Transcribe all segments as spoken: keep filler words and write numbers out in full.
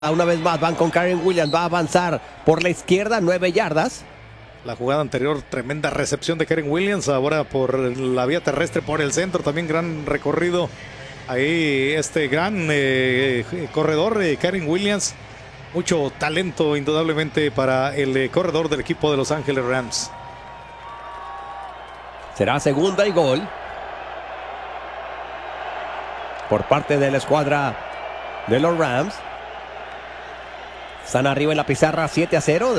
Una vez más van con Kyren Williams, va a avanzar por la izquierda, nueve yardas. La jugada anterior, tremenda recepción de Kyren Williams, ahora por la vía terrestre, por el centro, también gran recorrido. Ahí este gran eh, corredor, eh, Kyren Williams, mucho talento indudablemente para el eh, corredor del equipo de Los Ángeles Rams. Será segunda y gol por parte de la escuadra de los Rams. Están arriba en la pizarra siete a cero.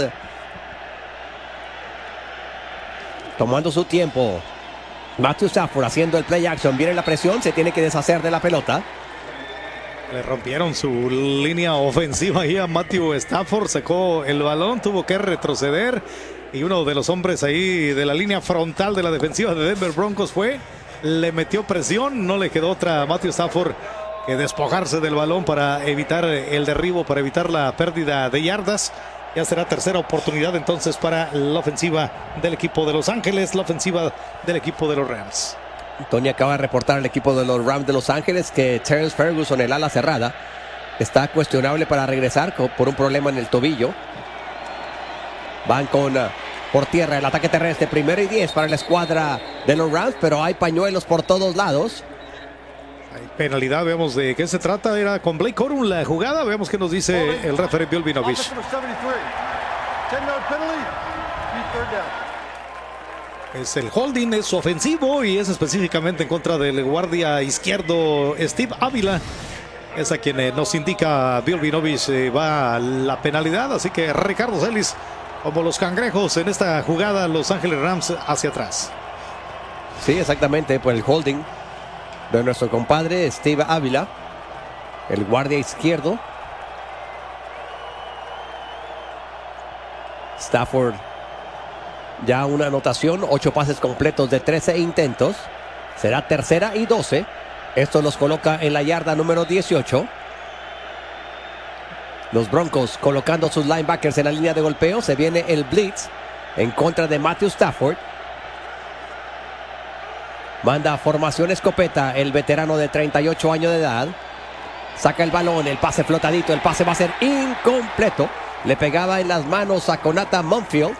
Tomando su tiempo. Matthew Stafford haciendo el play action. Viene la presión. Se tiene que deshacer de la pelota. Le rompieron su línea ofensiva ahí a Matthew Stafford. Sacó el balón. Tuvo que retroceder. Y uno de los hombres ahí de la línea frontal de la defensiva de Denver Broncos fue. Le metió presión. No le quedó otra a Matthew Stafford que despojarse del balón para evitar el derribo, para evitar la pérdida de yardas. Ya será tercera oportunidad entonces para la ofensiva del equipo de Los Ángeles, la ofensiva del equipo de los Rams. Tony acaba de reportar al equipo de los Rams de Los Ángeles que Terrence Ferguson, el ala cerrada, está cuestionable para regresar por un problema en el tobillo. Van con uh, por tierra el ataque terrestre, primero y diez para la escuadra de los Rams, pero hay pañuelos por todos lados. Hay penalidad, vemos de qué se trata. Era con Blake Corum la jugada. Veamos qué nos dice el referee Bill Vinovich. Es el holding, es ofensivo y es específicamente en contra del guardia izquierdo Steve Ávila. Es a quien eh, nos indica Bill Vinovich eh, va la penalidad. Así que Ricardo Celis, como los cangrejos en esta jugada, Los Ángeles Rams hacia atrás. Sí, exactamente, por el holding de nuestro compadre Steve Ávila, el guardia izquierdo. Stafford ya una anotación, ocho pases completos de trece intentos. Será tercera y doce. Esto los coloca en la yarda número dieciocho. Los Broncos colocando sus linebackers en la línea de golpeo. Se viene el blitz en contra de Matthew Stafford. Manda formación escopeta el veterano de treinta y ocho años de edad. Saca el balón, el pase flotadito, el pase va a ser incompleto. Le pegaba en las manos a Konata Monfield.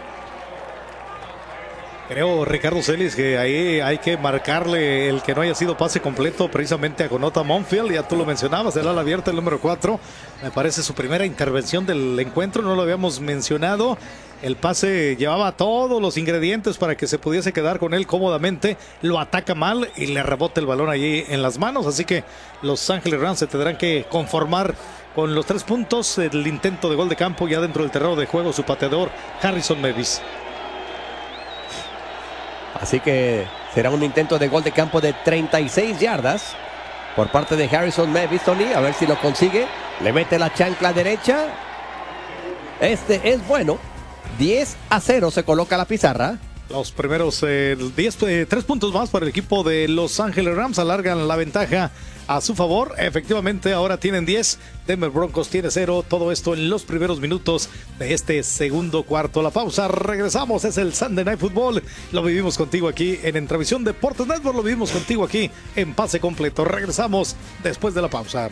Creo, Ricardo Celis, que ahí hay que marcarle el que no haya sido pase completo precisamente a Konata Monfield. Ya tú lo mencionabas, el ala abierta, el número cuatro. Me parece su primera intervención del encuentro, no lo habíamos mencionado. El pase llevaba todos los ingredientes para que se pudiese quedar con él cómodamente. Lo ataca mal y le rebota el balón allí en las manos. Así que Los Ángeles Rams se tendrán que conformar con los tres puntos. El intento de gol de campo ya dentro del terreno de juego, su pateador Harrison Mevis. Así que será un intento de gol de campo de treinta y seis yardas por parte de Harrison Mevis, Tony. A ver si lo consigue. Le mete la chancla derecha. Este es bueno. diez a cero se coloca la pizarra. Los primeros eh, diez, eh, tres puntos más para el equipo de Los Ángeles Rams. Alargan la ventaja a su favor. Efectivamente, ahora tienen diez. Denver Broncos tiene cero. Todo esto en los primeros minutos de este segundo cuarto. La pausa. Regresamos. Es el Sunday Night Football. Lo vivimos contigo aquí en Entravisión Deportes Network. Lo vivimos contigo aquí en Pase Completo. Regresamos después de la pausa.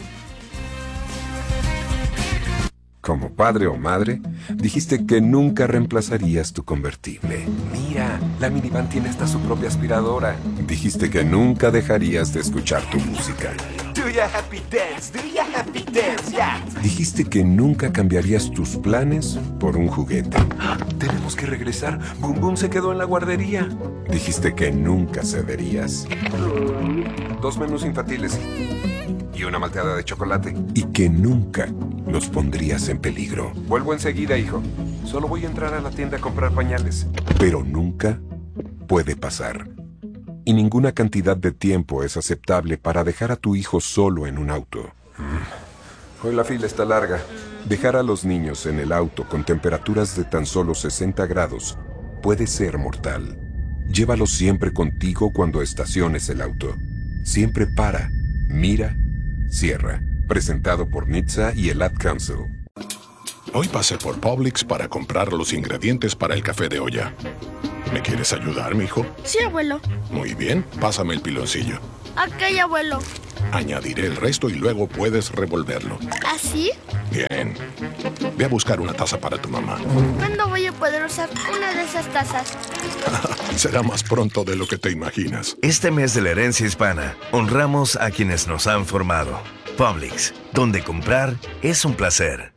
Como padre o madre, dijiste que nunca reemplazarías tu convertible. Mira, la minivan tiene hasta su propia aspiradora. Dijiste que nunca dejarías de escuchar tu música. Do ya happy dance, do ya happy dance, yeah. Dijiste que nunca cambiarías tus planes por un juguete. Tenemos que regresar. Boom Boom se quedó en la guardería. Dijiste que nunca cederías. Dos menús infantiles y una malteada de chocolate. Y que nunca los pondrías en peligro. Vuelvo enseguida, hijo. Solo voy a entrar a la tienda a comprar pañales. Pero nunca puede pasar. Y ninguna cantidad de tiempo es aceptable para dejar a tu hijo solo en un auto. Hoy la fila está larga. Dejar a los niños en el auto con temperaturas de tan solo sesenta grados puede ser mortal. Llévalos siempre contigo cuando estaciones el auto. Siempre para, mira, cierra. Presentado por N H T S A y el Ad Council. Hoy pasé por Publix para comprar los ingredientes para el café de olla. ¿Me quieres ayudar, mijo? Sí, abuelo. Muy bien, pásame el piloncillo. Ok, abuelo. Añadiré el resto y luego puedes revolverlo. ¿Así? Bien. Ve a buscar una taza para tu mamá. ¿Cuándo voy a poder usar una de esas tazas? Será más pronto de lo que te imaginas. Este mes de la herencia hispana, honramos a quienes nos han formado. Publix, donde comprar es un placer.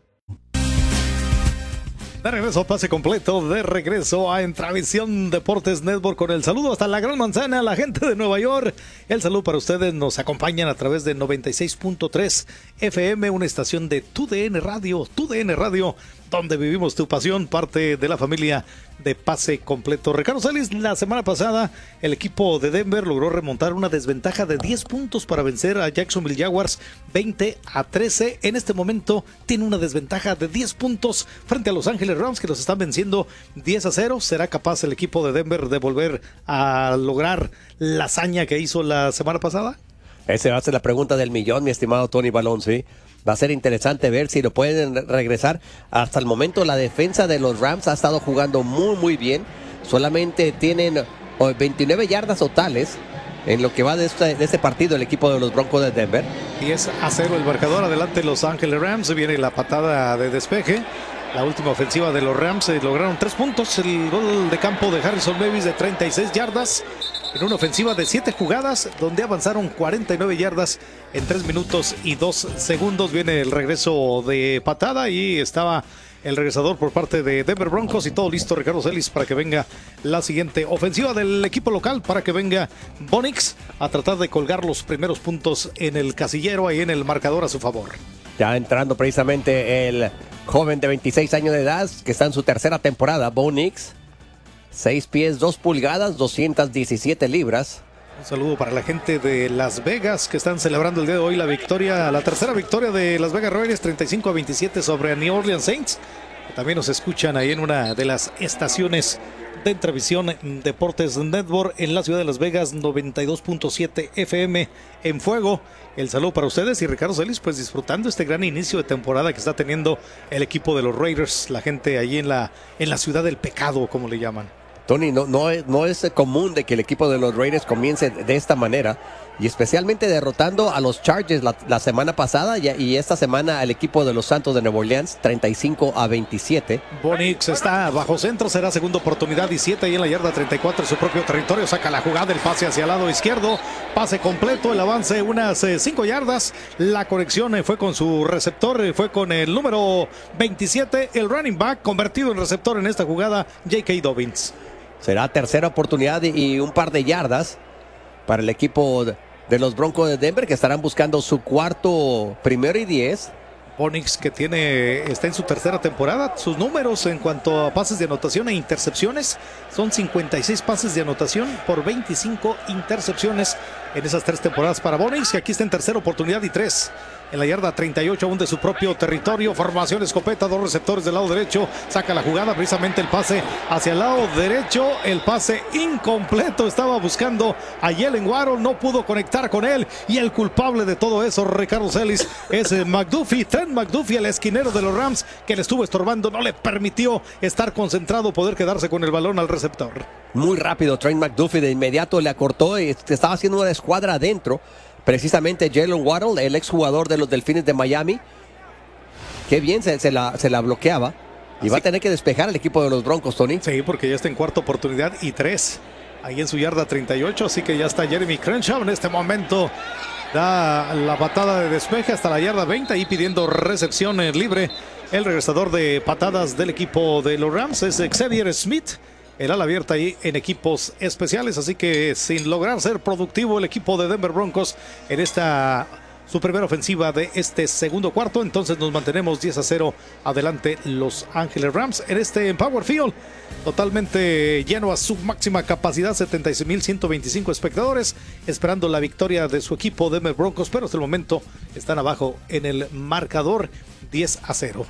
De regreso a Pase Completo, de regreso a Entravisión Deportes Network con el saludo hasta la Gran Manzana, la gente de Nueva York. El saludo para ustedes, nos acompañan a través de noventa y seis punto tres F M, una estación de Tu D N Radio, Tu D N Radio, donde vivimos tu pasión, parte de la familia de Pase Completo. Ricardo Celis, la semana pasada el equipo de Denver logró remontar una desventaja de diez puntos para vencer a Jacksonville Jaguars veinte a trece. En este momento tiene una desventaja de diez puntos frente a Los Ángeles Rams, que los están venciendo diez a cero. ¿Será capaz el equipo de Denver de volver a lograr la hazaña que hizo la semana pasada? Esa va a ser la pregunta del millón, mi estimado Tony Balón, sí. Va a ser interesante ver si lo pueden regresar. Hasta el momento la defensa de los Rams ha estado jugando muy muy bien. Solamente tienen veintinueve yardas totales en lo que va de este, de este partido el equipo de los Broncos de Denver. diez a cero el marcador, adelante Los Ángeles Rams. Viene la patada de despeje. La última ofensiva de los Rams eh, lograron tres puntos. El gol de campo de Harrison Davis de treinta y seis yardas. En una ofensiva de siete jugadas, donde avanzaron cuarenta y nueve yardas en tres minutos y dos segundos. Viene el regreso de patada y estaba el regresador por parte de Denver Broncos y todo listo, Ricardo Celis, para que venga la siguiente ofensiva del equipo local, para que venga Bo Nix a tratar de colgar los primeros puntos en el casillero, ahí en el marcador a su favor. Ya entrando precisamente el joven de veintiséis años de edad, que está en su tercera temporada, Bo Nix. seis pies, dos pulgadas, doscientas diecisiete libras. Un saludo para la gente de Las Vegas que están celebrando el día de hoy la victoria, la tercera victoria de Las Vegas Raiders, treinta y cinco a veintisiete sobre New Orleans Saints. También nos escuchan ahí en una de las estaciones de Entravisión Deportes Network en la ciudad de Las Vegas, noventa y dos punto siete F M en fuego. El saludo para ustedes y Ricardo Celis, pues disfrutando este gran inicio de temporada que está teniendo el equipo de los Raiders, la gente allí en la, en la ciudad del pecado, como le llaman. Tony, no, no, es, no es común de que el equipo de los Raiders comience de esta manera, y especialmente derrotando a los Chargers la, la semana pasada y, y esta semana al equipo de los Santos de Nueva Orleans, treinta y cinco a veintisiete. Bo Nix está bajo centro, será segunda oportunidad y siete ahí en la yarda treinta y cuatro en su propio territorio. Saca la jugada, el pase hacia el lado izquierdo, pase completo, el avance unas cinco yardas. La conexión eh, fue con su receptor, eh, fue con el número veintisiete, el running back convertido en receptor en esta jugada, J K. Dobbins. Será tercera oportunidad y un par de yardas para el equipo de los Broncos de Denver, que estarán buscando su cuarto primero y diez. Bo Nix, que tiene, está en su tercera temporada. Sus números en cuanto a pases de anotación e intercepciones son cincuenta y seis pases de anotación por veinticinco intercepciones en esas tres temporadas para Bo Nix, que aquí está en tercera oportunidad y tres. En la yarda treinta y ocho, aún de su propio territorio. Formación escopeta, dos receptores del lado derecho. Saca la jugada, precisamente el pase hacia el lado derecho. El pase incompleto. Estaba buscando a Jalen Waddle, no pudo conectar con él. Y el culpable de todo eso, Ricardo Celis, es McDuffie. Trent McDuffie, el esquinero de los Rams, que le estuvo estorbando. No le permitió estar concentrado, poder quedarse con el balón al receptor. Muy rápido, Trent McDuffie de inmediato le acortó y estaba haciendo una escuadra adentro. Precisamente Jalen Waddle, el exjugador de los Delfines de Miami. Qué bien se, se, la, se la bloqueaba. Y va a tener que despejar el equipo de los Broncos, Tony. Sí, porque ya está en cuarta oportunidad y tres. Ahí en su yarda treinta y ocho. Así que ya está Jeremy Crenshaw en este momento. Da la patada de despeje hasta la yarda veinte. Ahí pidiendo recepción libre. El regresador de patadas del equipo de los Rams es Xavier Smith. El ala abierta ahí en equipos especiales, así que sin lograr ser productivo el equipo de Denver Broncos en esta su primera ofensiva de este segundo cuarto. Entonces nos mantenemos diez a cero adelante Los Ángeles Rams en este en Power Field, totalmente lleno a su máxima capacidad, setenta y seis mil ciento veinticinco espectadores esperando la victoria de su equipo Denver Broncos, pero hasta el momento están abajo en el marcador diez a cero.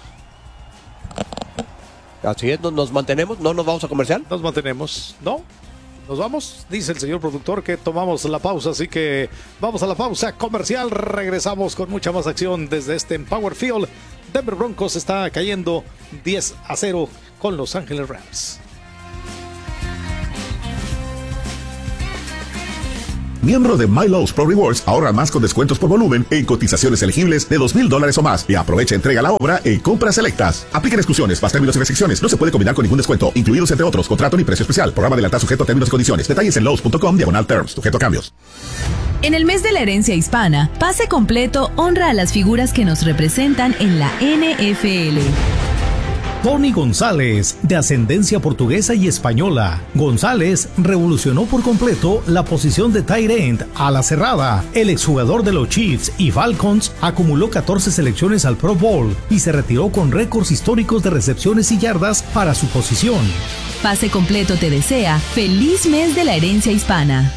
Así es, nos mantenemos, no nos vamos a comercial. Nos mantenemos, ¿no? Nos vamos, dice el señor productor que tomamos la pausa, así que vamos a la pausa comercial, regresamos con mucha más acción desde este Empower Field. Denver Broncos está cayendo diez a cero con Los Ángeles Rams. Miembro de MyLowe's Pro Rewards, ahorra más con descuentos por volumen en cotizaciones elegibles de dos mil dólares o más y aprovecha entrega a la obra en compras selectas. Apliquen exclusiones, más términos y restricciones. No se puede combinar con ningún descuento, incluidos entre otros, contrato ni precio especial. Programa de lealtad sujeto a términos y condiciones. Detalles en lowes punto com diagonal terms, sujeto a cambios. En el mes de la herencia hispana, Pase Completo honra a las figuras que nos representan en la N F L. Tony González, de ascendencia portuguesa y española. González revolucionó por completo la posición de tight end a la cerrada. El exjugador de los Chiefs y Falcons acumuló catorce selecciones al Pro Bowl y se retiró con récords históricos de recepciones y yardas para su posición. Pase Completo te desea feliz mes de la herencia hispana.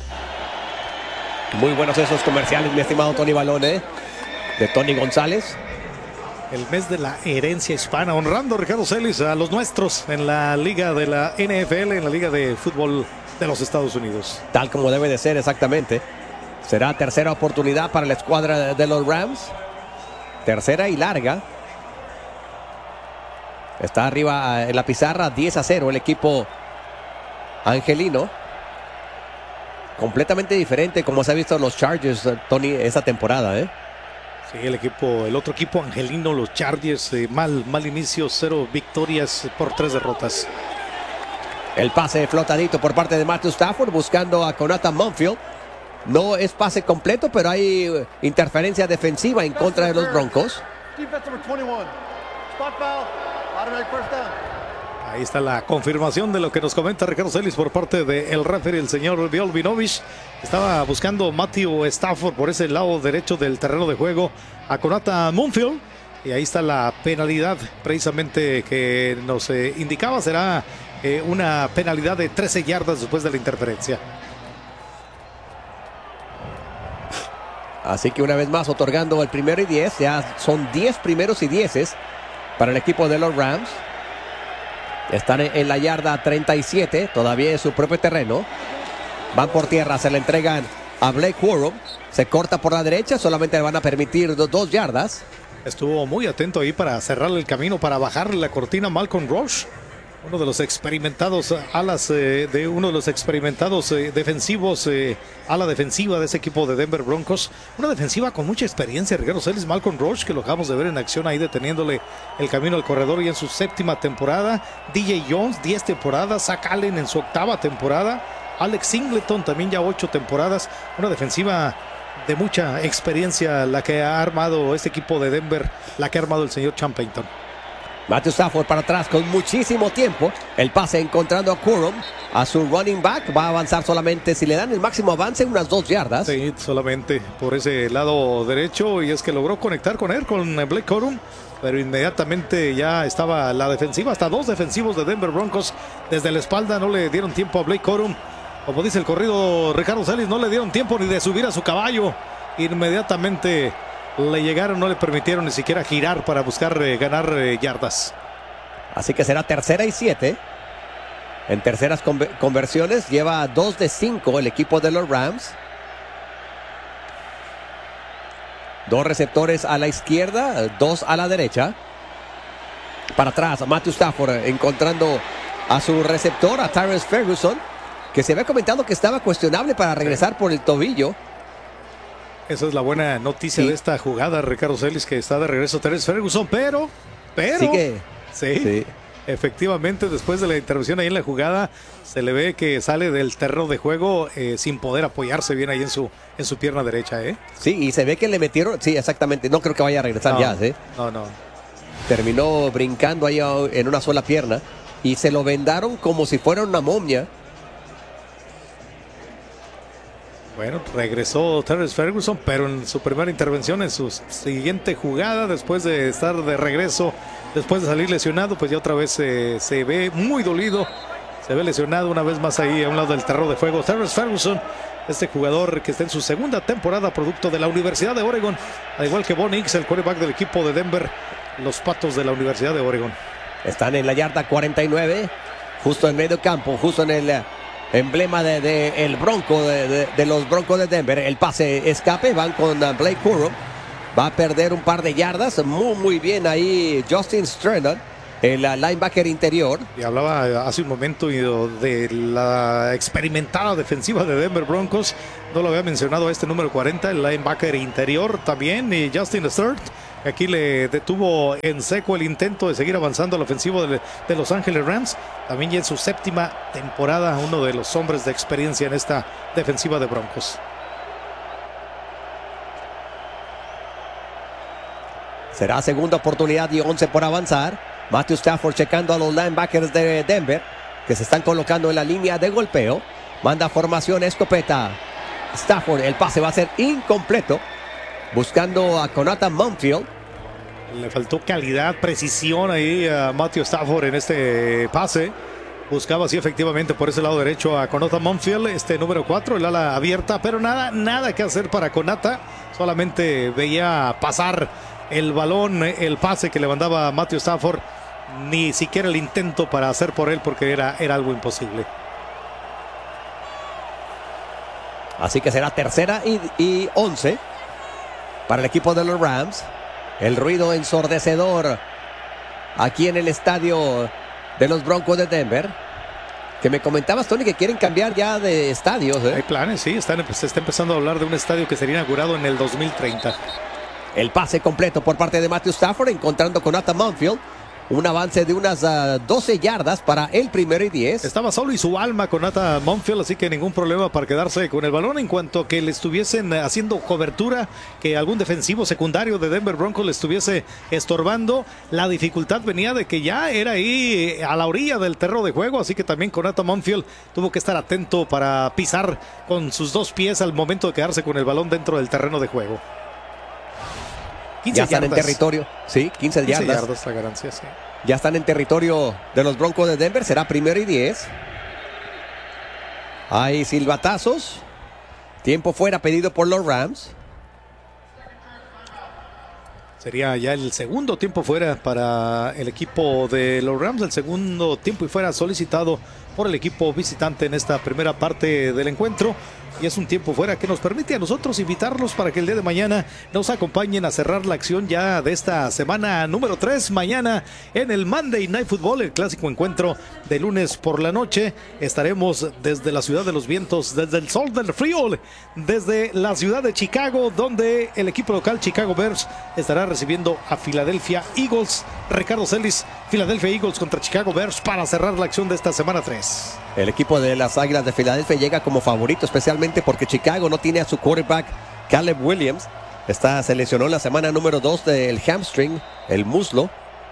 Muy buenos esos comerciales, mi estimado Tony Balone, de Tony González. El mes de la herencia hispana, honrando, Ricardo Celis, a los nuestros en la liga de la N F L, en la liga de fútbol de los Estados Unidos. Tal como debe de ser, exactamente. Será tercera oportunidad para la escuadra de los Rams. Tercera y larga. Está arriba en la pizarra, diez a cero el equipo angelino. Completamente diferente como se ha visto en los Chargers, Tony, esta temporada, ¿eh? Sí, el equipo, el otro equipo angelino, los Chargers, eh, mal, mal inicio, cero victorias por tres derrotas. El pase flotadito por parte de Matthew Stafford buscando a Konata Monfield. No es pase completo, pero hay interferencia defensiva en contra de los Broncos. Ahí está la confirmación de lo que nos comenta Ricardo Celis por parte del referee, el señor Viol Vinovich. Estaba buscando Matthew Stafford por ese lado derecho del terreno de juego a Konata Monfield. Y ahí está la penalidad precisamente que nos eh, indicaba. Será eh, una penalidad de trece yardas después de la interferencia. Así que una vez más otorgando el primero y diez. Ya son diez primeros y dieces para el equipo de los Rams. Están en la yarda treinta y siete, todavía en su propio terreno. Van por tierra, se le entregan a Blake Corum. Se corta por la derecha, solamente le van a permitir do, dos yardas. Estuvo muy atento ahí para cerrarle el camino, para bajarle la cortina Malcolm Rush. Uno de los experimentados alas eh, de uno de los experimentados eh, defensivos, eh, ala defensiva de ese equipo de Denver Broncos. Una defensiva con mucha experiencia, Ricardo Celis, Malcolm Rush, que lo acabamos de ver en acción ahí deteniéndole el camino al corredor y en su séptima temporada. D J Jones, diez temporadas. Zach Allen en su octava temporada. Alex Singleton también ya ocho temporadas. Una defensiva de mucha experiencia la que ha armado este equipo de Denver, la que ha armado el señor Sean Payton. Matthew Stafford para atrás con muchísimo tiempo. El pase encontrando a Corum, a su running back. Va a avanzar solamente, si le dan el máximo avance, unas dos yardas. Sí, solamente por ese lado derecho. Y es que logró conectar con él, con Blake Corum. Pero inmediatamente ya estaba la defensiva. Hasta dos defensivos de Denver Broncos desde la espalda. No le dieron tiempo a Blake Corum. Como dice el corrido Ricardo Celis, no le dieron tiempo ni de subir a su caballo. Inmediatamente le llegaron, no le permitieron ni siquiera girar para buscar eh, ganar eh, yardas. Así que será tercera y siete. En terceras conver conversiones lleva dos de cinco el equipo de los Rams. Dos receptores a la izquierda, dos a la derecha. Para atrás, Matthew Stafford encontrando a su receptor, a Tyrese Ferguson, que se había comentado que estaba cuestionable para regresar por el tobillo. Esa es la buena noticia sí. de esta jugada, Ricardo Celis, que está de regreso Tyrese Ferguson, pero, pero, Sigue. Sí, sí, efectivamente, después de la intervención ahí en la jugada, se le ve que sale del terreno de juego eh, sin poder apoyarse bien ahí en su, en su pierna derecha, ¿eh? Sí, y se ve que le metieron, sí, exactamente, no creo que vaya a regresar no, ya, ¿eh? No, no. Terminó brincando ahí en una sola pierna y se lo vendaron como si fuera una momia. Bueno, regresó Tyrese Ferguson, pero en su primera intervención, en su siguiente jugada, después de estar de regreso, después de salir lesionado, pues ya otra vez eh, se ve muy dolido, se ve lesionado una vez más ahí a un lado del terreno de juego. Tyrese Ferguson, este jugador que está en su segunda temporada, producto de la Universidad de Oregon, al igual que Bo Nix, el quarterback del equipo de Denver, los Patos de la Universidad de Oregon. Están en la yarda cuarenta y nueve, justo en medio campo, justo en el emblema de, de el Bronco de, de, de los Broncos de Denver. El pase escape, van con Blake Corum. Va a perder un par de yardas. Muy muy bien ahí Justin Strennan, el uh, linebacker interior. Y hablaba hace un momento de la experimentada defensiva de Denver Broncos. No lo había mencionado a este número cuarenta, el linebacker interior también, y Justin Sturt. Aquí le detuvo en seco el intento de seguir avanzando al ofensivo de, de Los Ángeles Rams. También ya en su séptima temporada, uno de los hombres de experiencia en esta defensiva de Broncos. Será segunda oportunidad y once por avanzar. Matthew Stafford checando a los linebackers de Denver, que se están colocando en la línea de golpeo. Manda formación escopeta. Stafford, el pase va a ser incompleto. Buscando a Conathan Monfield. Le faltó calidad, precisión ahí a Matthew Stafford en este pase. Buscaba así efectivamente por ese lado derecho a Conathan Monfield, este número cuatro, el ala abierta, pero nada, nada que hacer para Conata. Solamente veía pasar el balón, el pase que le mandaba Matthew Stafford. Ni siquiera el intento para hacer por él, porque era, era algo imposible. Así que será tercera y, y once para el equipo de los Rams. El ruido ensordecedor aquí en el estadio de los Broncos de Denver. Que me comentabas, Tony, que quieren cambiar ya de estadios, ¿eh? Hay planes, sí. Están, se está empezando a hablar de un estadio que sería inaugurado en el dos mil treinta. El pase completo por parte de Matthew Stafford, encontrando con Conathan Monfield. Un avance de unas uh, doce yardas para el primero y diez. Estaba solo y su alma con Conathan Monfield, así que ningún problema para quedarse con el balón. En cuanto que le estuviesen haciendo cobertura, que algún defensivo secundario de Denver Broncos le estuviese estorbando, la dificultad venía de que ya era ahí a la orilla del terreno de juego, así que también Conathan Monfield tuvo que estar atento para pisar con sus dos pies al momento de quedarse con el balón dentro del terreno de juego. Ya están yardas. En territorio, sí, quince yardas. quince yardas la ganancia, sí. Ya están en territorio de los Broncos de Denver, será primero y diez. Hay silbatazos. Tiempo fuera pedido por los Rams. Sería ya el segundo tiempo fuera para el equipo de los Rams. El segundo tiempo y fuera solicitado por el equipo visitante en esta primera parte del encuentro. Y es un tiempo fuera que nos permite a nosotros invitarlos para que el día de mañana nos acompañen a cerrar la acción ya de esta semana número tres. Mañana en el Monday Night Football, el clásico encuentro de lunes por la noche. Estaremos desde la ciudad de los vientos, desde el sol del frío, desde la ciudad de Chicago, donde el equipo local Chicago Bears estará recibiendo a Philadelphia Eagles. Ricardo Celis, Philadelphia Eagles contra Chicago Bears para cerrar la acción de esta semana tres. El equipo de las Águilas de Filadelfia llega como favorito, especialmente porque Chicago no tiene a su quarterback Caleb Williams. Está, se lesionó en la semana número dos del hamstring, el muslo.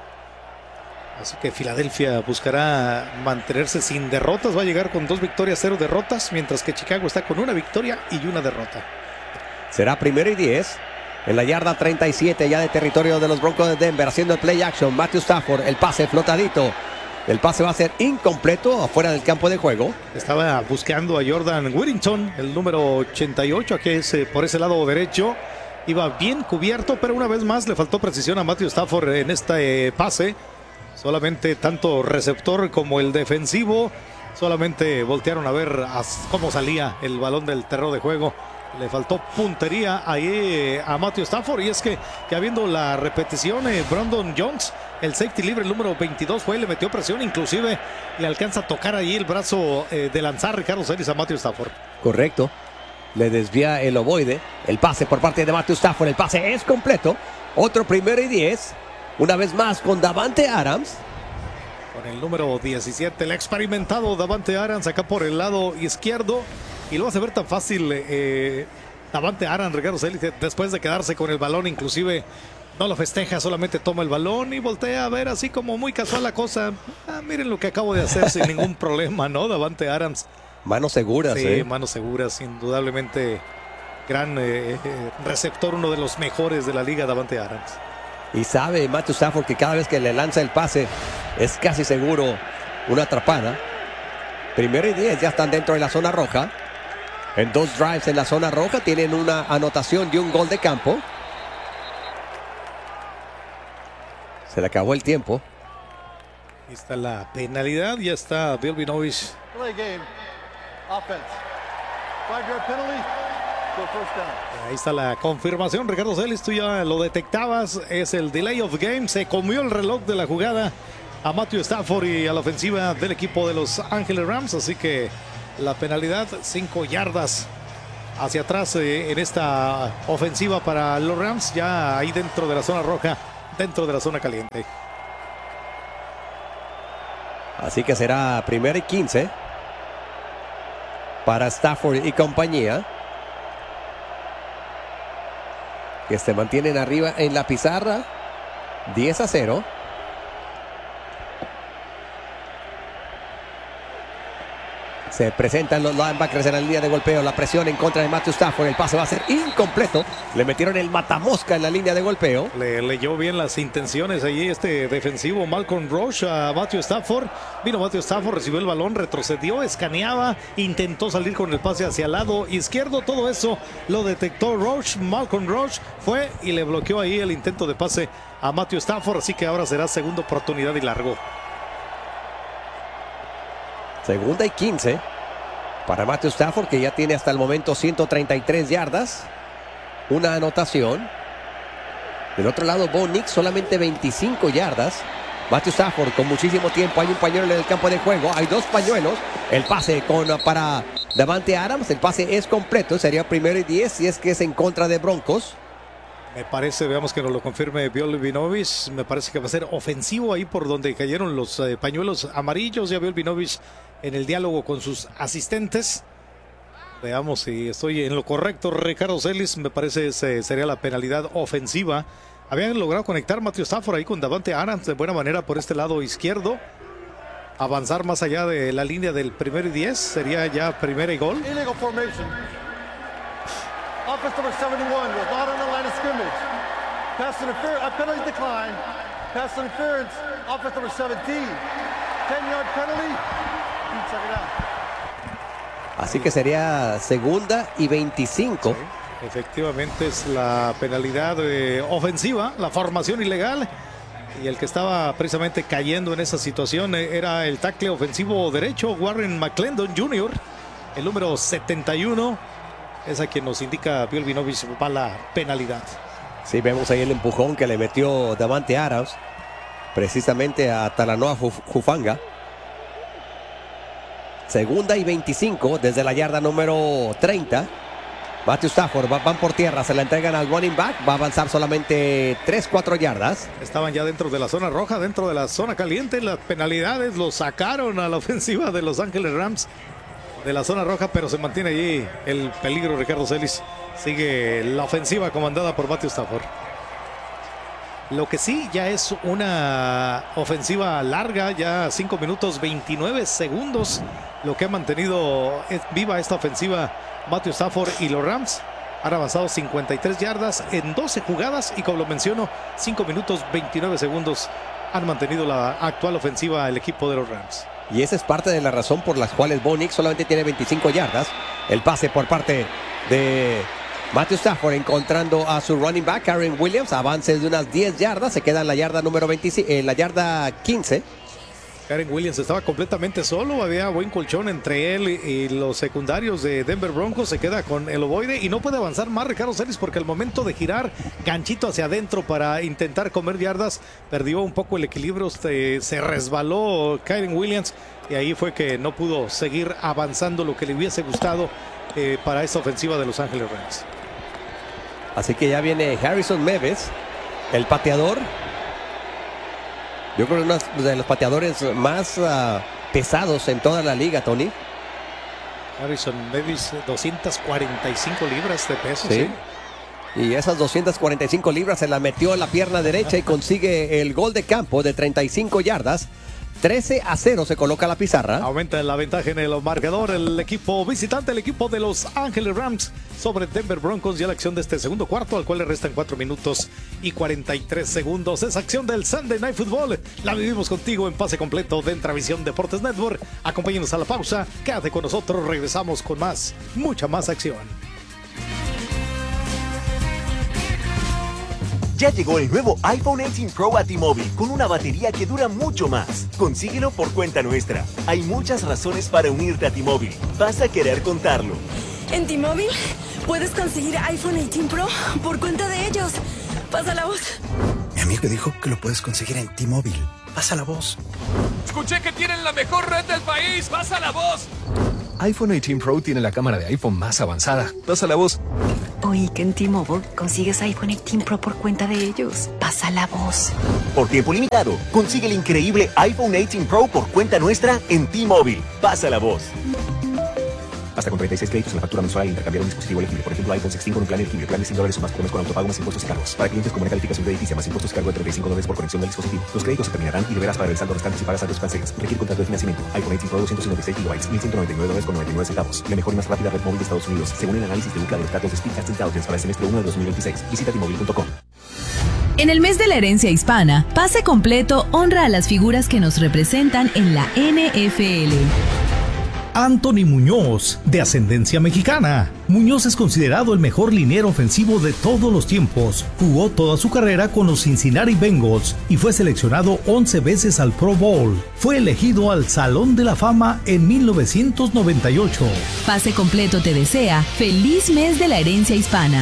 Así que Filadelfia buscará mantenerse sin derrotas. Va a llegar con dos victorias, cero derrotas, mientras que Chicago está con una victoria y una derrota. Será primero y diez. En la yarda treinta y siete ya de territorio de los Broncos de Denver, haciendo el play action. Matthew Stafford, el pase flotadito. El pase va a ser incompleto afuera del campo de juego. Estaba buscando a Jordan Whittington, el número ochenta y ocho, aquí es, por ese lado derecho. Iba bien cubierto, pero una vez más le faltó precisión a Matthew Stafford en este pase. Solamente tanto receptor como el defensivo solamente voltearon a ver cómo salía el balón del terreno de juego. Le faltó puntería ahí a Matthew Stafford, y es que ya viendo la repetición, eh, Brandon Jones, el safety libre, el número veintidós, fue, le metió presión, inclusive le alcanza a tocar ahí el brazo eh, de lanzar Ricardo Celis a Matthew Stafford. Correcto, le desvía el ovoide, el pase por parte de Matthew Stafford, el pase es completo, otro primero y diez, una vez más con Davante Adams. Con el número diecisiete, el experimentado Davante Adams acá por el lado izquierdo. Y lo hace ver tan fácil eh, Davante Adams, Ricardo Celis, después de quedarse con el balón, inclusive no lo festeja, solamente toma el balón y voltea a ver así como muy casual la cosa. Ah, miren lo que acabo de hacer sin ningún problema, ¿no? Davante Adams. Manos seguras, sí, eh. manos seguras, indudablemente gran eh, receptor, uno de los mejores de la liga, Davante Adams. Y sabe Matthew Stafford que cada vez que le lanza el pase es casi seguro una atrapada. Primero y diez, ya están dentro de la zona roja. En dos drives en la zona roja tienen una anotación y un gol de campo. Se le acabó el tiempo. Ahí está la penalidad, ya está Bill Vinovich. Ahí está la confirmación, Ricardo Celis, tú ya lo detectabas, es el delay of game, se comió el reloj de la jugada a Matthew Stafford y a la ofensiva del equipo de Los Ángeles Rams. Así que la penalidad, cinco yardas hacia atrás eh, en esta ofensiva para los Rams, ya ahí dentro de la zona roja, dentro de la zona caliente. Así que será primera y quince para Stafford y compañía, que se mantienen arriba en la pizarra, diez a cero. Se presentan los linebackers en la línea de golpeo. La presión en contra de Matthew Stafford. El pase va a ser incompleto. Le metieron el matamosca en la línea de golpeo. Le leyó bien las intenciones allí este defensivo Malcolm Roach a Matthew Stafford. Vino Matthew Stafford, recibió el balón, retrocedió, escaneaba, intentó salir con el pase hacia el lado izquierdo. Todo eso lo detectó Roach. Malcolm Roach fue y le bloqueó ahí el intento de pase a Matthew Stafford. Así que ahora será segunda oportunidad y largo. Segunda y quince para Matthew Stafford, que ya tiene hasta el momento ciento treinta y tres yardas. Una anotación. Del otro lado, Bo Nix solamente veinticinco yardas. Matthew Stafford con muchísimo tiempo. Hay un pañuelo en el campo de juego. Hay dos pañuelos. El pase con, para Davante Adams. El pase es completo. Sería primero y diez si es que es en contra de Broncos. Me parece, veamos que nos lo confirme Bill Vinovich. Me parece que va a ser ofensivo ahí por donde cayeron los eh, pañuelos amarillos. Ya Bill Vinovich en el diálogo con sus asistentes. Veamos si estoy en lo correcto. Ricardo Celis, me parece ese sería la penalidad ofensiva. Habían logrado conectar Matthew Stafford ahí con Davante Adams de buena manera por este lado izquierdo. Avanzar más allá de la línea del primero y diez. Sería ya primera y gol. Illegal formation. Offense number seventy-one was not on the line of scrimmage. Pass interference, uh, penalty decline. Pass interference, offense number seventeen. ten-yard penalty. Check it out. Así que sería segunda y veinticinco. Sí, efectivamente es la penalidad eh, ofensiva, la formación ilegal. Y el que estaba precisamente cayendo en esa situación eh, era el tackle ofensivo derecho, Warren McClendon junior El número setenta y uno. Es a quien nos indica Bill Vinovich para la penalidad. Sí, vemos ahí el empujón que le metió Davante Adams precisamente a Talanoa Hufanga. Segunda y veinticinco desde la yarda número treinta. Matthew Stafford van por tierra, se la entregan al running back. Va a avanzar solamente tres, cuatro yardas. Estaban ya dentro de la zona roja, dentro de la zona caliente. Las penalidades lo sacaron a la ofensiva de Los Ángeles Rams de la zona roja, pero se mantiene allí el peligro. Ricardo Celis, sigue la ofensiva comandada por Matthew Stafford. Lo que sí ya es una ofensiva larga, ya cinco minutos veintinueve segundos, lo que ha mantenido viva esta ofensiva Matthew Stafford y los Rams. Han avanzado cincuenta y tres yardas en doce jugadas y, como lo menciono, cinco minutos veintinueve segundos han mantenido la actual ofensiva el equipo de los Rams. Y esa es parte de la razón por las cuales Bo Nix solamente tiene veinticinco yardas. El pase por parte de Matthew Stafford encontrando a su running back, Karen Williams. Avance de unas diez yardas. Se queda en la yarda número veinticinco, en la yarda quince. Karen Williams estaba completamente solo. Había buen colchón entre él y los secundarios de Denver Broncos. Se queda con el ovoide y no puede avanzar más Ricardo Celis, porque al momento de girar ganchito hacia adentro para intentar comer yardas, perdió un poco el equilibrio. Se, se resbaló Karen Williams y ahí fue que no pudo seguir avanzando lo que le hubiese gustado eh, para esta ofensiva de Los Ángeles Rams. Así que ya viene Harrison Meves, el pateador. Yo creo que uno de los pateadores más uh, pesados en toda la liga, Tony. Harrison Meves, doscientas cuarenta y cinco libras de peso. Sí. Sí. Y esas doscientas cuarenta y cinco libras se la metió en la pierna derecha y consigue el gol de campo de treinta y cinco yardas. trece a cero se coloca la pizarra. Aumenta la ventaja en el marcador el equipo visitante, el equipo de Los Ángeles Rams sobre Denver Broncos. Ya la acción de este segundo cuarto, al cual le restan cuatro minutos y cuarenta y tres segundos. Esa acción del Sunday Night Football la vivimos contigo en pase completo de Entravisión Deportes Network. Acompáñenos a la pausa, quédate con nosotros, regresamos con más, mucha más acción. Ya llegó el nuevo iPhone dieciocho Pro a T-Mobile con una batería que dura mucho más. Consíguelo por cuenta nuestra. Hay muchas razones para unirte a T-Mobile. Vas a querer contarlo. En T-Mobile puedes conseguir iPhone dieciocho Pro por cuenta de ellos. Pasa la voz. Mi amigo dijo que lo puedes conseguir en T-Mobile. Pasa la voz. Escuché que tienen la mejor red del país. Pasa la voz. iPhone dieciocho Pro tiene la cámara de iPhone más avanzada. Pasa la voz. Oí que en T-Mobile consigues iPhone dieciocho Pro por cuenta de ellos. Pasa la voz. Por tiempo limitado, consigue el increíble iPhone dieciocho Pro por cuenta nuestra en T-Mobile. Pasa la voz. Hasta con treinta y seis créditos en la factura mensual al intercambiar un dispositivo elegible. Por ejemplo, iPhone dieciséis con un plan elegible. Plan de cien dólares o más por mes con autopago más impuestos y cargos. Para clientes con buena calificación crediticia más impuestos y cargo de treinta y cinco dólares por conexión del dispositivo. Los créditos se terminarán y deberás pagar el saldo restante si pagas antes cancelas. Requiere contrato de financiamiento. iPhone dieciocho Pro doscientos cincuenta y seis gigabytes, mil ciento noventa y nueve dólares con noventa y nueve centavos. La mejor y más rápida red móvil de Estados Unidos, según el análisis de Ookla de los datos de Speedtest Intelligence para el semestre uno de dos mil veintiséis. Visita T Mobile punto com. En el mes de la herencia hispana, Pase Completo honra a las figuras que nos representan en la N F L. Anthony Muñoz, de ascendencia mexicana. Muñoz es considerado el mejor liniero ofensivo de todos los tiempos. Jugó toda su carrera con los Cincinnati Bengals y fue seleccionado once veces al Pro Bowl. Fue elegido al Salón de la Fama en mil novecientos noventa y ocho. Pase Completo te desea feliz mes de la herencia hispana.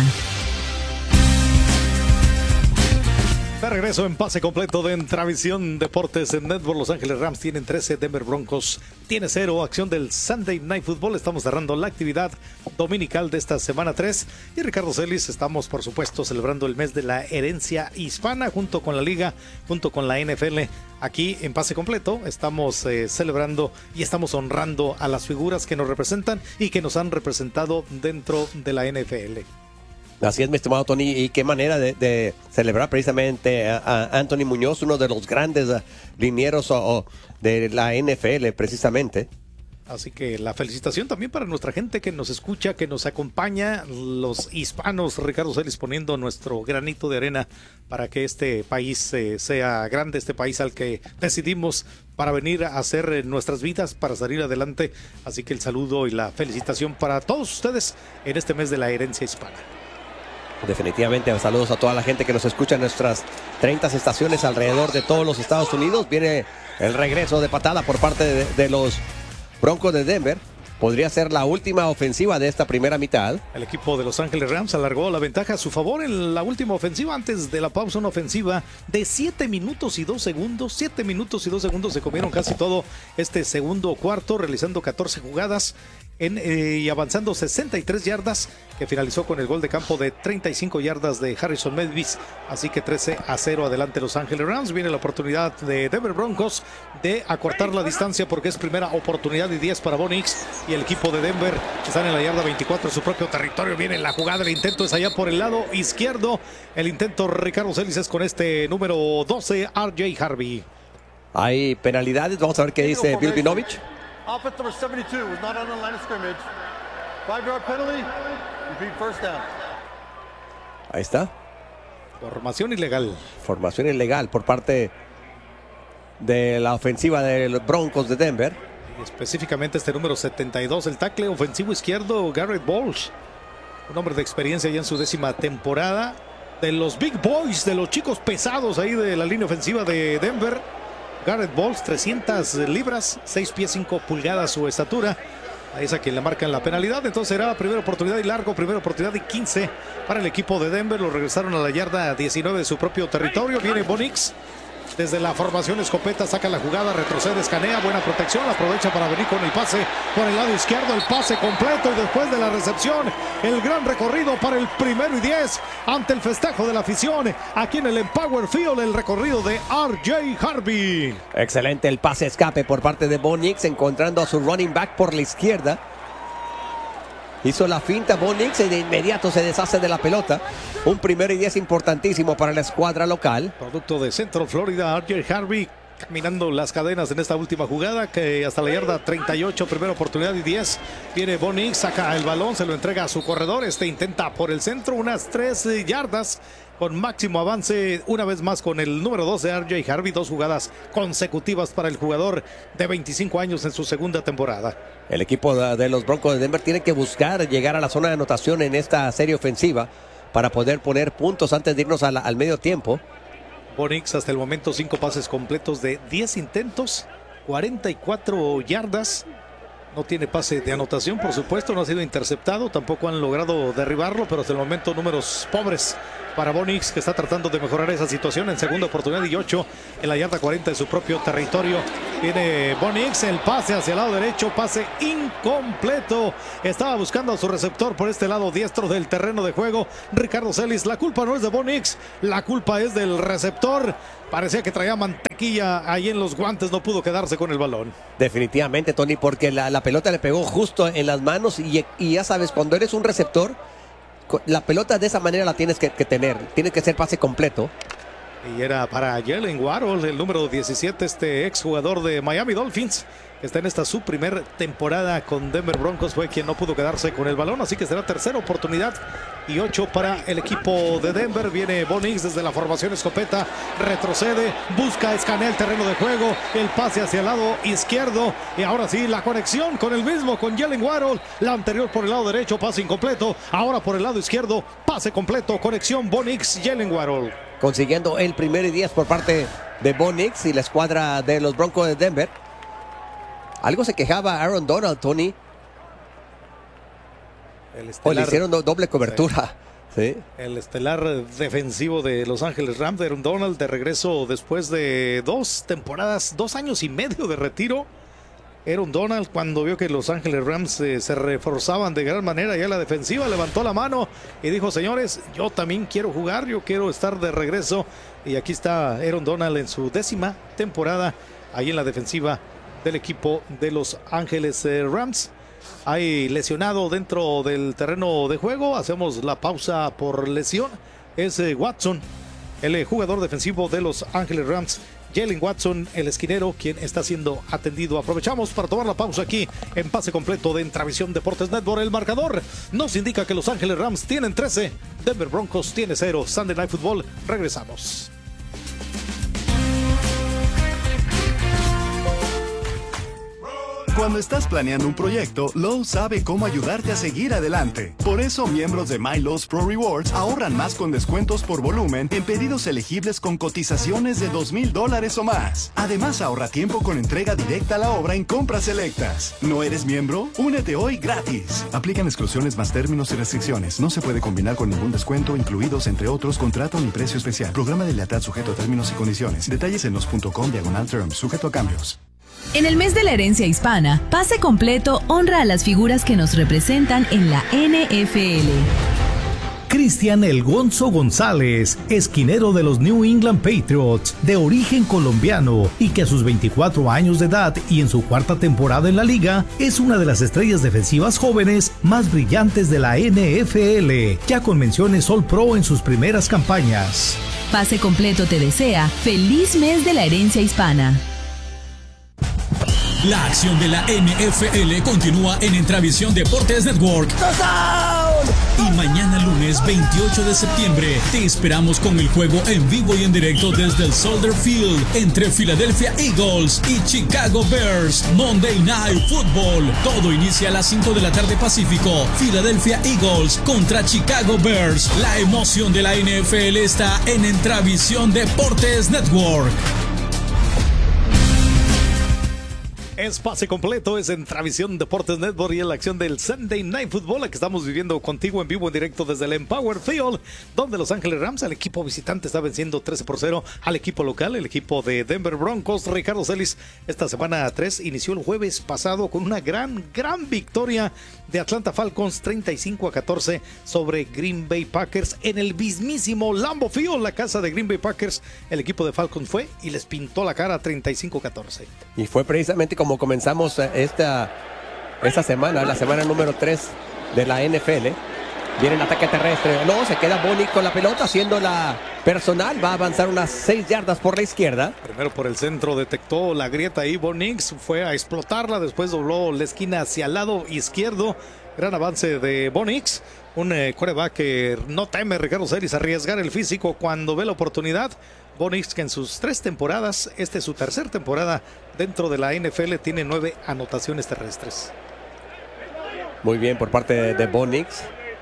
De regreso en Pase Completo de Entravisión Deportes en Network. Los Ángeles Rams tienen trece, Denver Broncos tiene cero. Acción del Sunday Night Football. Estamos cerrando la actividad dominical de esta semana tres. Y Ricardo Celis, estamos por supuesto celebrando el mes de la herencia hispana junto con la Liga, junto con la N F L. Aquí en Pase Completo estamos eh, celebrando y estamos honrando a las figuras que nos representan y que nos han representado dentro de la N F L. Así es, mi estimado Tony, y qué manera de, de celebrar precisamente a, a Anthony Muñoz, uno de los grandes uh, linieros uh, uh, de la N F L, precisamente. Así que la felicitación también para nuestra gente que nos escucha, que nos acompaña, los hispanos. Ricardo Celis poniendo nuestro granito de arena para que este país eh, sea grande, este país al que decidimos para venir a hacer nuestras vidas, para salir adelante. Así que el saludo y la felicitación para todos ustedes en este mes de la herencia hispana. Definitivamente, saludos a toda la gente que nos escucha en nuestras treinta estaciones alrededor de todos los Estados Unidos. Viene el regreso de patada por parte de, de los Broncos de Denver. Podría ser la última ofensiva de esta primera mitad. El equipo de Los Ángeles Rams alargó la ventaja a su favor en la última ofensiva. Antes de la pausa, una ofensiva de siete minutos y dos segundos. siete minutos y dos segundos se comieron casi todo este segundo cuarto, realizando catorce jugadas. En, eh, y avanzando sesenta y tres yardas, que finalizó con el gol de campo de treinta y cinco yardas de Harrison Medvis. Así que trece a cero adelante Los Ángeles Rams. Viene la oportunidad de Denver Broncos de acortar la distancia, porque es primera oportunidad y diez para Bo Nix y el equipo de Denver. Están en la yarda veinticuatro en su propio territorio. Viene la jugada, el intento es allá por el lado izquierdo. El intento, Ricardo Celis, es con este número doce, R J Harvey. Hay penalidades, vamos a ver qué dice Bill Vinovich. Offense number seventy-two was not on the line of scrimmage. Five-yard penalty. Repeat first down. Ahí está. Formación ilegal. Formación ilegal por parte de la ofensiva de los Broncos de Denver. Y específicamente este número setenta y dos, el tackle ofensivo izquierdo, Garrett Bowles. Un hombre de experiencia ya en su décima temporada. De los Big Boys, de los chicos pesados ahí de la línea ofensiva de Denver. Garrett Bowles, trescientas libras, seis pies cinco pulgadas su estatura. Ahí es a quien le marcan la penalidad. Entonces será la primera oportunidad y largo, primera oportunidad y quince para el equipo de Denver. Lo regresaron a la yarda diecinueve de su propio territorio. Viene Bo Nix desde la formación escopeta, saca la jugada, retrocede, escanea, buena protección, aprovecha para venir con el pase por el lado izquierdo, el pase completo, y después de la recepción, el gran recorrido para el primero y diez ante el festejo de la afición aquí en el Empower Field, el recorrido de R J Harvey. Excelente el pase escape por parte de Bo Nix, encontrando a su running back por la izquierda. Hizo la finta Bo Nix y de inmediato se deshace de la pelota. Un primero y diez importantísimo para la escuadra local. Producto de Central Florida, R J Harvey caminando las cadenas en esta última jugada, que hasta la yarda treinta y ocho, primera oportunidad y diez. Viene Bo Nix, saca el balón, se lo entrega a su corredor. Este intenta por el centro, unas tres yardas. Con máximo avance, una vez más con el número dos de R J Harvey. Dos jugadas consecutivas para el jugador de veinticinco años en su segunda temporada. El equipo de los Broncos de Denver tiene que buscar llegar a la zona de anotación en esta serie ofensiva para poder poner puntos antes de irnos a la, al medio tiempo. Bo Nix hasta el momento cinco pases completos de diez intentos, cuarenta y cuatro yardas. No tiene pase de anotación, por supuesto, no ha sido interceptado, tampoco han logrado derribarlo, pero hasta el momento números pobres para Bo Nix, que está tratando de mejorar esa situación en segunda oportunidad y ocho en la yarda cuarenta de su propio territorio. Viene Bo Nix, el pase hacia el lado derecho, pase incompleto. Estaba buscando a su receptor por este lado diestro del terreno de juego, Ricardo Celis. La culpa no es de Bo Nix, la culpa es del receptor. Parecía que traía mantequilla ahí en los guantes, no pudo quedarse con el balón. Definitivamente, Tony, porque la, la pelota le pegó justo en las manos y, y ya sabes, cuando eres un receptor, la pelota de esa manera la tienes que, que tener, tiene que ser pase completo. Y era para Jalen Waddle, el número diecisiete, este exjugador de Miami Dolphins, que está en esta su primer temporada con Denver Broncos, fue quien no pudo quedarse con el balón, así que será tercera oportunidad y ocho para el equipo de Denver. Viene Bo Nix desde la formación escopeta, retrocede, busca, escanea el terreno de juego, el pase hacia el lado izquierdo y ahora sí la conexión con el mismo, con Jalen Waddle, la anterior por el lado derecho, pase incompleto, ahora por el lado izquierdo, pase completo, conexión Bo Nix, Jalen Waddle. Consiguiendo el primer y diez por parte de Bo Nix y la escuadra de los Broncos de Denver. Algo se quejaba Aaron Donald, Tony. El estelar, o le hicieron do doble cobertura. Sí. Sí. El estelar defensivo de Los Ángeles Rams, Aaron Donald, de regreso después de dos temporadas, dos años y medio de retiro. Aaron Donald, cuando vio que Los Ángeles Rams eh, se reforzaban de gran manera ya la defensiva, levantó la mano y dijo: señores, yo también quiero jugar, yo quiero estar de regreso. Y aquí está Aaron Donald en su décima temporada ahí en la defensiva del equipo de Los Ángeles eh, Rams. Hay lesionado dentro del terreno de juego. Hacemos la pausa por lesión. Es eh, Watson, el eh, jugador defensivo de Los Ángeles Rams. Jalen Watson, el esquinero, quien está siendo atendido. Aprovechamos para tomar la pausa aquí en Pase Completo de Entravisión Deportes Network. El marcador nos indica que Los Ángeles Rams tienen trece, Denver Broncos tiene cero. Sunday Night Football. Regresamos. Cuando estás planeando un proyecto, Lowe's sabe cómo ayudarte a seguir adelante. Por eso, miembros de My Lowe's Pro Rewards ahorran más con descuentos por volumen en pedidos elegibles con cotizaciones de dos mil dólares o más. Además, ahorra tiempo con entrega directa a la obra en compras selectas. ¿No eres miembro? Únete hoy gratis. Aplican exclusiones más términos y restricciones. No se puede combinar con ningún descuento, incluidos, entre otros, contrato ni precio especial. Programa de lealtad sujeto a términos y condiciones. Detalles en los punto com diagonal terms, sujeto a cambios. En el mes de la herencia hispana, Pase Completo honra a las figuras que nos representan en la N F L. Cristian El Gonzo González, esquinero de los New England Patriots, de origen colombiano y que a sus veinticuatro años de edad y en su cuarta temporada en la liga, es una de las estrellas defensivas jóvenes más brillantes de la N F L, ya con menciones All Pro en sus primeras campañas. Pase Completo te desea feliz mes de la herencia hispana. La acción de la N F L continúa en Entravisión Deportes Network. Y mañana lunes veintiocho de septiembre te esperamos con el juego en vivo y en directo desde el Soldier Field entre Philadelphia Eagles y Chicago Bears. Monday Night Football. Todo inicia a las cinco de la tarde Pacífico. Philadelphia Eagles contra Chicago Bears. La emoción de la N F L está en Entravisión Deportes Network. Es Pase Completo, es Entravisión Deportes Network y en la acción del Sunday Night Football, la que estamos viviendo contigo en vivo en directo desde el Empower Field, donde Los Ángeles Rams, el equipo visitante, está venciendo trece por cero al equipo local, el equipo de Denver Broncos. Ricardo Celis, esta semana tres inició el jueves pasado con una gran, gran victoria de Atlanta Falcons, treinta y cinco a catorce sobre Green Bay Packers en el mismísimo Lambeau Field, la casa de Green Bay Packers. El equipo de Falcons fue y les pintó la cara treinta y cinco a catorce. Y fue precisamente como Como comenzamos esta, esta semana, la semana número tres de la N F L. Viene el ataque terrestre. No, se queda Bo Nix con la pelota haciendo la personal. Va a avanzar unas seis yardas por la izquierda. Primero por el centro, detectó la grieta ahí. Bo Nix fue a explotarla. Después dobló la esquina hacia el lado izquierdo. Gran avance de Bo Nix. Un eh, quarterback que no teme, Ricardo Celis, arriesgar el físico cuando ve la oportunidad. Bo Nix, que en sus tres temporadas, esta es su tercera temporada dentro de la N F L, tiene nueve anotaciones terrestres. Muy bien por parte de, de Bo Nix.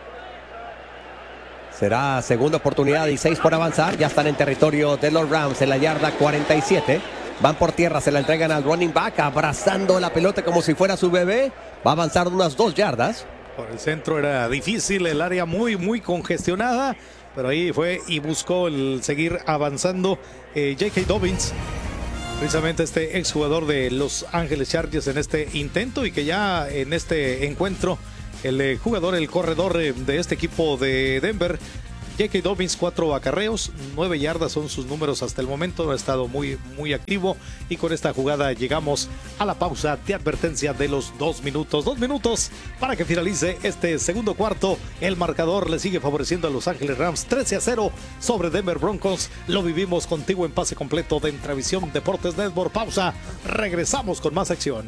Será segunda oportunidad y seis por avanzar. Ya están en territorio de los Rams en la yarda cuarenta y siete. Van por tierra, se la entregan al running back, abrazando la pelota como si fuera su bebé. Va a avanzar unas dos yardas. Por el centro era difícil, el área muy, muy congestionada. pero ahí fue y buscó el seguir avanzando. eh, J K. Dobbins, precisamente este exjugador de Los Ángeles Chargers en este intento, y que ya en este encuentro el eh, jugador, el corredor eh, de este equipo de Denver, J K. Dobbins, cuatro acarreos, nueve yardas son sus números hasta el momento. Ha estado muy, muy activo. Y con esta jugada llegamos a la pausa de advertencia de los dos minutos. Dos minutos para que finalice este segundo cuarto. El marcador le sigue favoreciendo a Los Ángeles Rams, trece a cero sobre Denver Broncos. Lo vivimos contigo en pase completo de Entravisión Deportes Network. Pausa, regresamos con más acción.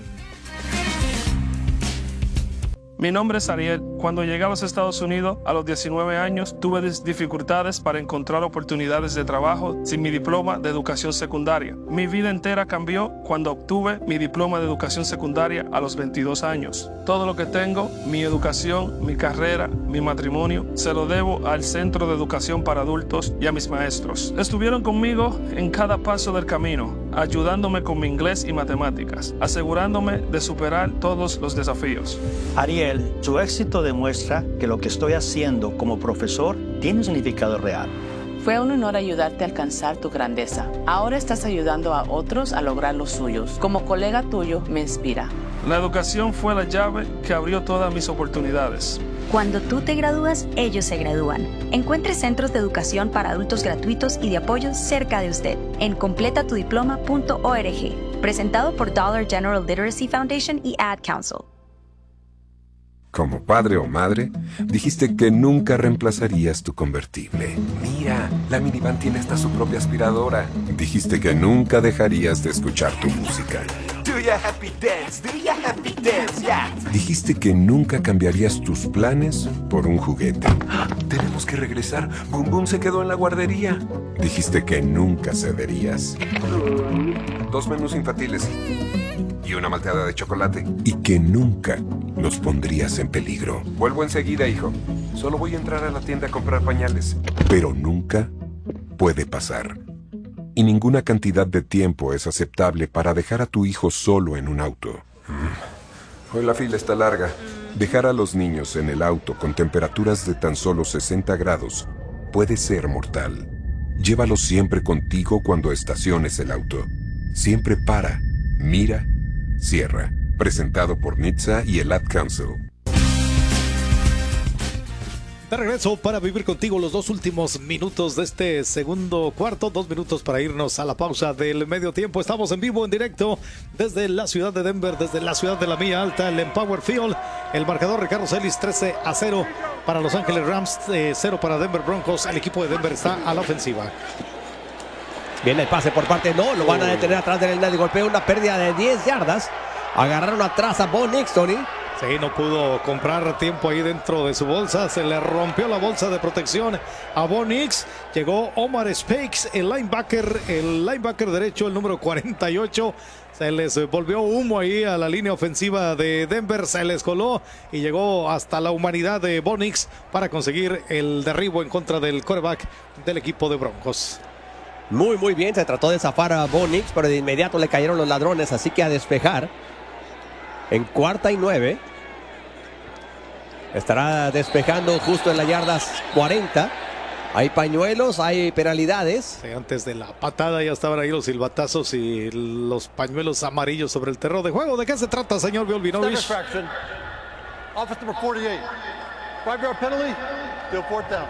Mi nombre es Ariel. Cuando llegué a los Estados Unidos a los diecinueve años, tuve dificultades para encontrar oportunidades de trabajo sin mi diploma de educación secundaria. Mi vida entera cambió cuando obtuve mi diploma de educación secundaria a los veintidós años. Todo lo que tengo, mi educación, mi carrera, mi matrimonio, se lo debo al Centro de Educación para Adultos y a mis maestros. Estuvieron conmigo en cada paso del camino, ayudándome con mi inglés y matemáticas, asegurándome de superar todos los desafíos. Ariel, tu éxito demuestra que lo que estoy haciendo como profesor tiene un significado real. Fue un honor ayudarte a alcanzar tu grandeza. Ahora estás ayudando a otros a lograr los suyos. Como colega tuyo, me inspira. La educación fue la llave que abrió todas mis oportunidades. Cuando tú te gradúas, ellos se gradúan. Encuentre centros de educación para adultos gratuitos y de apoyo cerca de usted en completa tu diploma punto org. Presentado por Dollar General Literacy Foundation y Ad Council. Como padre o madre, dijiste que nunca reemplazarías tu convertible. Mira, la minivan tiene hasta su propia aspiradora. Dijiste que nunca dejarías de escuchar tu música. Do ya happy dance, do ya happy dance, yeah. Dijiste que nunca cambiarías tus planes por un juguete. Tenemos que regresar. Boom Boom se quedó en la guardería. Dijiste que nunca cederías. Dos menús infantiles y una malteada de chocolate. Y que nunca los pondrías en peligro. Vuelvo enseguida, hijo. Solo voy a entrar a la tienda a comprar pañales. Pero nunca puede pasar. Y ninguna cantidad de tiempo es aceptable para dejar a tu hijo solo en un auto. Hoy la fila está larga. Dejar a los niños en el auto con temperaturas de tan solo sesenta grados puede ser mortal. Llévalos siempre contigo cuando estaciones el auto. Siempre para, mira, cierra. Presentado por N H T S A y el Ad Council. De regreso para vivir contigo los dos últimos minutos de este segundo cuarto. Dos minutos para irnos a la pausa del medio tiempo. Estamos en vivo, en directo, desde la ciudad de Denver, desde la ciudad de la Milla Alta, el Empower Field. El marcador, Ricardo Celis, trece a cero para Los Ángeles Rams, eh, cero para Denver Broncos. El equipo de Denver está a la ofensiva. Viene el pase por parte, no, lo van a detener atrás de la línea de golpeo, una pérdida de diez yardas. Agarraron atrás a Bo Nix, Tony. Sí, no pudo comprar tiempo ahí dentro de su bolsa. Se le rompió la bolsa de protección a Bo Nix. Llegó Omar Spakes, el linebacker, el linebacker derecho, el número cuarenta y ocho. Se les volvió humo ahí a la línea ofensiva de Denver. Se les coló y llegó hasta la humanidad de Bo Nix para conseguir el derribo en contra del quarterback del equipo de Broncos. Muy, muy bien. Se trató de zafar a Bo Nix, pero de inmediato le cayeron los ladrones. Así que a despejar. En cuarta y nueve. Estará despejando justo en las yardas cuarenta. Hay pañuelos, hay penalidades. Sí, antes de la patada ya estaban ahí los silbatazos y los pañuelos amarillos sobre el terreno de juego. ¿De qué se trata, señor Volvinovich? Office number forty-eight. Five yard penalty. Still fourth down.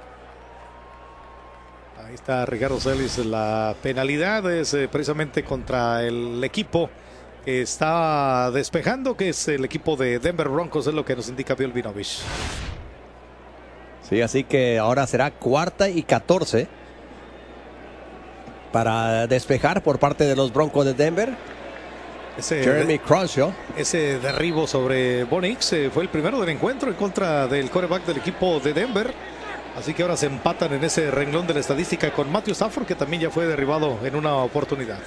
Ahí está Ricardo Celis. La penalidad es eh, precisamente contra el equipo que está despejando, que es el equipo de Denver Broncos, es lo que nos indica Volvinovich. Sí, así que ahora será cuarta y catorce para despejar por parte de los Broncos de Denver. Ese, Jeremy Crenshaw. Ese derribo sobre Bo Nix eh, fue el primero del encuentro en contra del quarterback del equipo de Denver. Así que ahora se empatan en ese renglón de la estadística con Matthew Stafford, que también ya fue derribado en una oportunidad.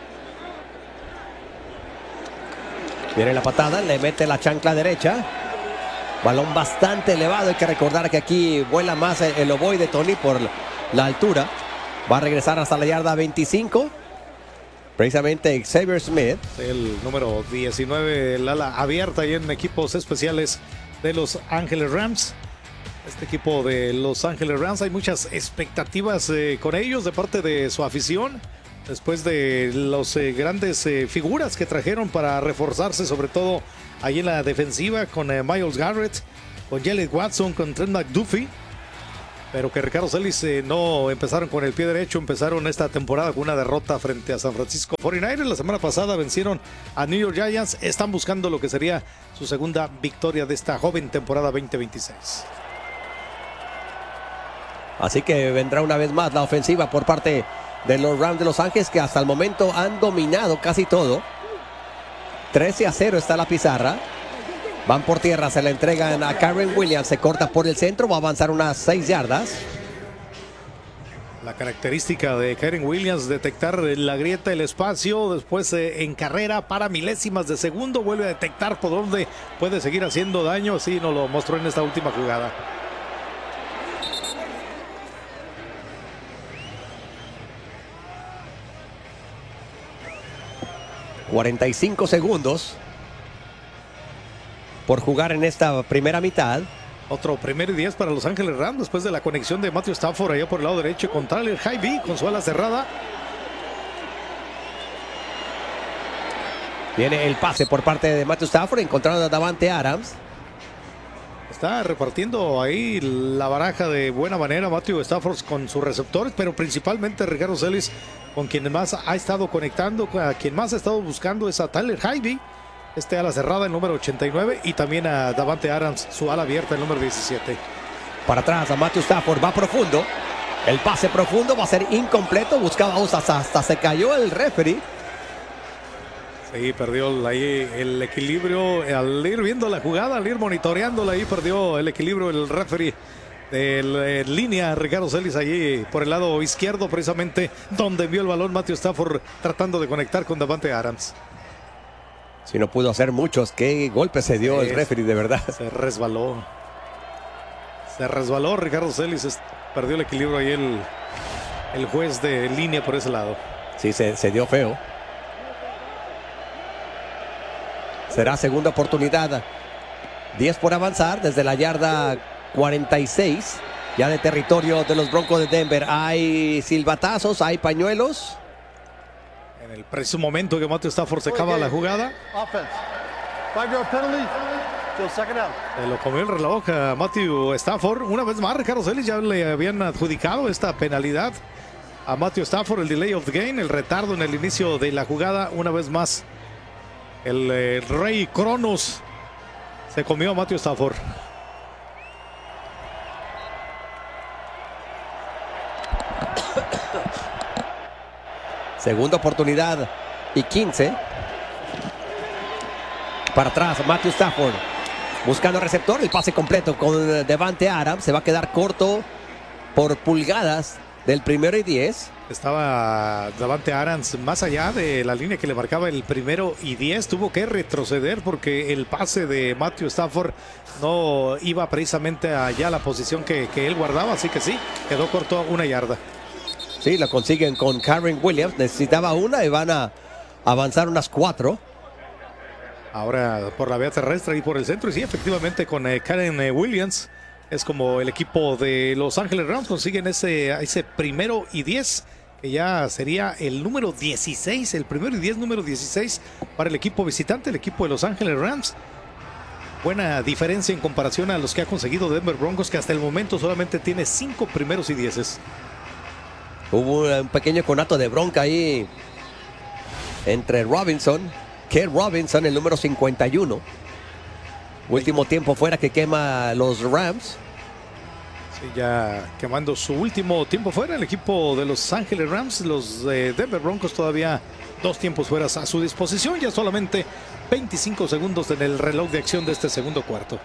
Viene la patada, le mete la chancla derecha. Balón bastante elevado. Hay que recordar que aquí vuela más el, el ovoide, Tony, por la altura. Va a regresar hasta la yarda veinticinco. Precisamente Xavier Smith. El número diecinueve, el ala abierta ahí en equipos especiales de Los Ángeles Rams. Este equipo de Los Ángeles Rams, hay muchas expectativas eh, con ellos de parte de su afición. Después de las eh, grandes eh, figuras que trajeron para reforzarse, sobre todo ahí en la defensiva, con eh, Myles Garrett, con Jalen Watson, con Trent McDuffie. Pero que Ricardo Celis eh, no empezaron con el pie derecho, empezaron esta temporada con una derrota frente a San Francisco cuarenta y nueve. La semana pasada vencieron a New York Giants. Están buscando lo que sería su segunda victoria de esta joven temporada veinte veintiséis. Así que vendrá una vez más la ofensiva por parte de los Rams de Los Ángeles, que hasta el momento han dominado casi todo. trece a cero está la pizarra. Van por tierra, se la entregan a Karen Williams, se corta por el centro, va a avanzar unas seis yardas. La característica de Karen Williams, detectar la grieta, el espacio, después eh, en carrera para milésimas de segundo, vuelve a detectar por dónde puede seguir haciendo daño. Así nos lo mostró en esta última jugada. cuarenta y cinco segundos por jugar en esta primera mitad. Otro primer y diez para Los Ángeles Rams después de la conexión de Matthew Stafford allá por el lado derecho con Tyler Higbee con su ala cerrada. Viene el pase por parte de Matthew Stafford, encontrando a Davante Adams. Está repartiendo ahí la baraja de buena manera Matthew Stafford con sus receptores, pero principalmente Ricardo Celis con quien más ha estado conectando, a quien más ha estado buscando es a Tyler Higbee, este ala cerrada, el número ochenta y nueve, y también a Davante Adams, su ala abierta, el número diecisiete. Para atrás a Matthew Stafford, va profundo. El pase profundo va a ser incompleto, buscaba hasta, hasta se cayó el referee. Sí, perdió ahí el equilibrio al ir viendo la jugada, al ir monitoreándola, ahí perdió el equilibrio el referee de línea Ricardo Celis allí por el lado izquierdo, precisamente donde envió el balón Matthew Stafford tratando de conectar con Davante Adams. Si no pudo hacer muchos, qué golpe se dio sí, el referee, de verdad. Se resbaló. Se resbaló Ricardo Celis, perdió el equilibrio ahí el, el juez de línea por ese lado. Sí, se, se dio feo. Será segunda oportunidad. diez por avanzar desde la yarda cuarenta y seis. Ya de territorio de los Broncos de Denver. Hay silbatazos, hay pañuelos. En el preciso momento que Matthew Stafford se acaba la jugada. Se lo comió el reloj a Matthew Stafford. Una vez más, Ricardo Celis ya le habían adjudicado esta penalidad a Matthew Stafford, el delay of the game, el retardo en el inicio de la jugada. Una vez más, el eh, rey Cronos se comió a Matthew Stafford. Segunda oportunidad y quince. Para atrás, Matthew Stafford buscando receptor, el pase completo con Davante Adams. Se va a quedar corto por pulgadas del primero y diez. Estaba Davante Adams más allá de la línea que le marcaba el primero y diez. Tuvo que retroceder porque el pase de Matthew Stafford no iba precisamente allá a la posición que, que él guardaba. Así que sí, quedó corto una yarda. Sí, lo consiguen con Karen Williams. Necesitaba una y van a avanzar unas cuatro. Ahora por la vía terrestre y por el centro. Y sí, efectivamente con eh, Karen eh, Williams es como el equipo de Los Ángeles Rams consiguen ese, ese primero y diez, que ya sería el número dieciséis, el primero y diez, número dieciséis para el equipo visitante, el equipo de Los Ángeles Rams. Buena diferencia en comparación a los que ha conseguido Denver Broncos, que hasta el momento solamente tiene cinco primeros y dieces. Hubo un pequeño conato de bronca ahí entre Robinson, K. Robinson, el número cincuenta y uno. Último tiempo fuera que quema los Rams. Sí, ya quemando su último tiempo fuera el equipo de Los Ángeles Rams. Los eh, Denver Broncos todavía dos tiempos fuera a su disposición. Ya solamente veinticinco segundos en el reloj de acción de este segundo cuarto.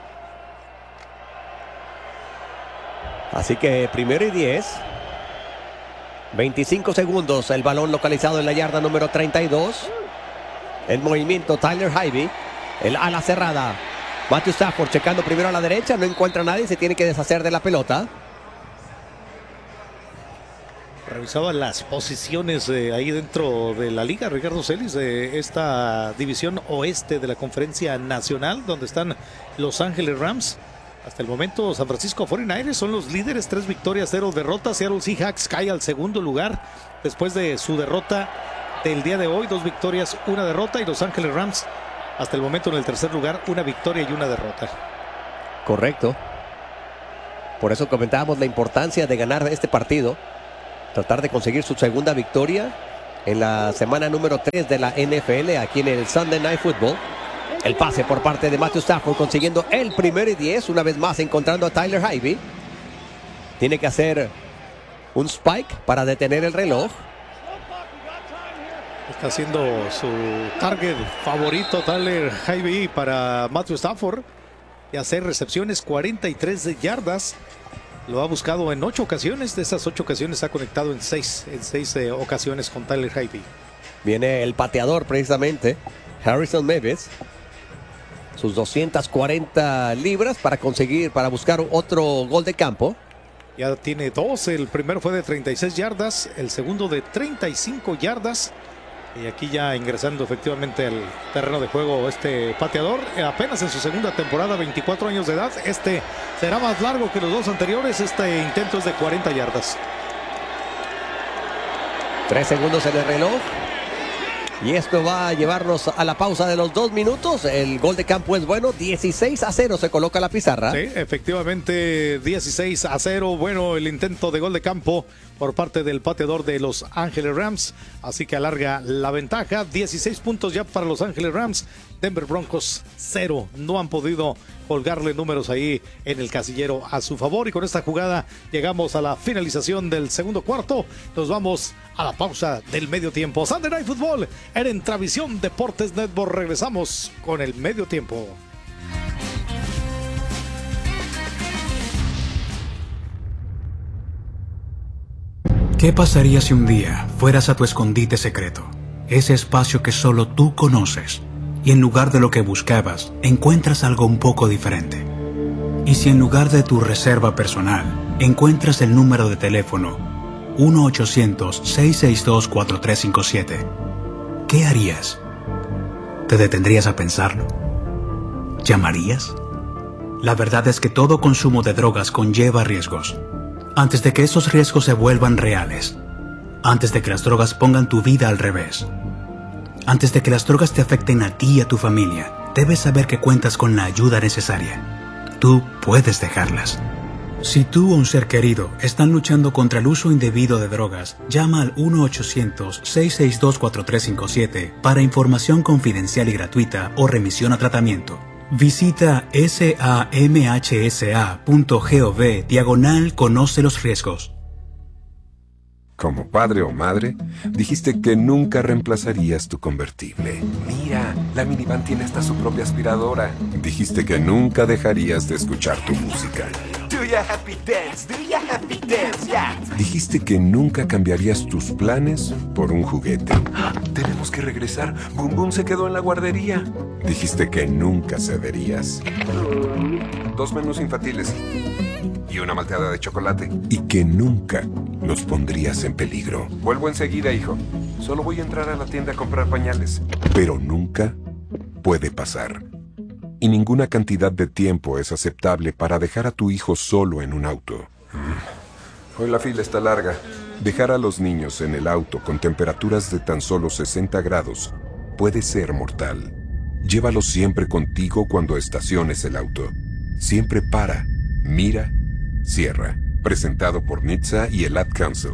Así que primero y diez. veinticinco segundos, el balón localizado en la yarda número treinta y dos. El movimiento Tyler Higbee, el ala cerrada. Matthew Stafford checando primero a la derecha, no encuentra a nadie, se tiene que deshacer de la pelota. Revisaba las posiciones eh, ahí dentro de la liga, Ricardo Celis, de esta división oeste de la Conferencia Nacional, donde están Los Ángeles Rams. Hasta el momento, San Francisco cuarenta y nueve ers son los líderes, tres victorias, cero derrotas. Seattle Seahawks cae al segundo lugar después de su derrota del día de hoy, dos victorias, una derrota. Y Los Ángeles Rams, hasta el momento en el tercer lugar, una victoria y una derrota. Correcto. Por eso comentábamos la importancia de ganar este partido, tratar de conseguir su segunda victoria en la semana número tres de la N F L aquí en el Sunday Night Football. El pase por parte de Matthew Stafford consiguiendo el primero y diez, una vez más encontrando a Tyler Higbee. Tiene que hacer un spike para detener el reloj. Está haciendo su target favorito Tyler Higbee para Matthew Stafford. Y hacer recepciones, cuarenta y tres yardas. Lo ha buscado en ocho ocasiones. De esas ocho ocasiones ha conectado en seis, en seis eh, ocasiones con Tyler Higbee. Viene el pateador precisamente, Harrison Mevis. Sus doscientas cuarenta libras para conseguir, para buscar otro gol de campo. Ya tiene dos. El primero fue de treinta y seis yardas. El segundo de treinta y cinco yardas. Y aquí ya ingresando efectivamente al terreno de juego este pateador. Apenas en su segunda temporada, veinticuatro años de edad. Este será más largo que los dos anteriores. Este intento es de cuarenta yardas. Tres segundos en el reloj. Y esto va a llevarnos a la pausa de los dos minutos. El gol de campo es bueno. dieciséis a cero se coloca la pizarra. Sí, efectivamente, dieciséis a cero. Bueno, el intento de gol de campo por parte del pateador de Los Ángeles Rams. Así que alarga la ventaja. dieciséis puntos ya para Los Ángeles Rams. Denver Broncos cero. No han podido colgarle números ahí en el casillero a su favor. Y con esta jugada llegamos a la finalización del segundo cuarto. Nos vamos a la pausa del medio tiempo. Sunday Night Football en Entravisión Deportes Network. Regresamos con el medio tiempo. ¿Qué pasaría si un día fueras a tu escondite secreto? Ese espacio que solo tú conoces. Y en lugar de lo que buscabas, encuentras algo un poco diferente. Y si en lugar de tu reserva personal, encuentras el número de teléfono uno ochocientos, seiscientos sesenta y dos, cuatro tres cinco siete, ¿qué harías? ¿Te detendrías a pensarlo? ¿Llamarías? La verdad es que todo consumo de drogas conlleva riesgos. Antes de que esos riesgos se vuelvan reales, antes de que las drogas pongan tu vida al revés, antes de que las drogas te afecten a ti y a tu familia, debes saber que cuentas con la ayuda necesaria. Tú puedes dejarlas. Si tú o un ser querido están luchando contra el uso indebido de drogas, llama al uno ochocientos, seiscientos sesenta y dos, cuatro tres cinco siete para información confidencial y gratuita o remisión a tratamiento. Visita samhsa.gov diagonal conoce los riesgos. Como padre o madre, dijiste que nunca reemplazarías tu convertible. Mira, la minivan tiene hasta su propia aspiradora. Dijiste que nunca dejarías de escuchar tu música. Do ya happy dance, do ya happy dance, yeah. Dijiste que nunca cambiarías tus planes por un juguete. Tenemos que regresar. Boom Boom se quedó en la guardería. Dijiste que nunca cederías. Dos menús infantiles y una malteada de chocolate. Y que nunca los pondrías en peligro. Vuelvo enseguida, hijo. Solo voy a entrar a la tienda a comprar pañales. Pero nunca puede pasar. Y ninguna cantidad de tiempo es aceptable para dejar a tu hijo solo en un auto. Hoy la fila está larga. Dejar a los niños en el auto con temperaturas de tan solo sesenta grados puede ser mortal. Llévalos siempre contigo cuando estaciones el auto. Siempre para, mira, cierra. Presentado por N H T S A y el Ad Council.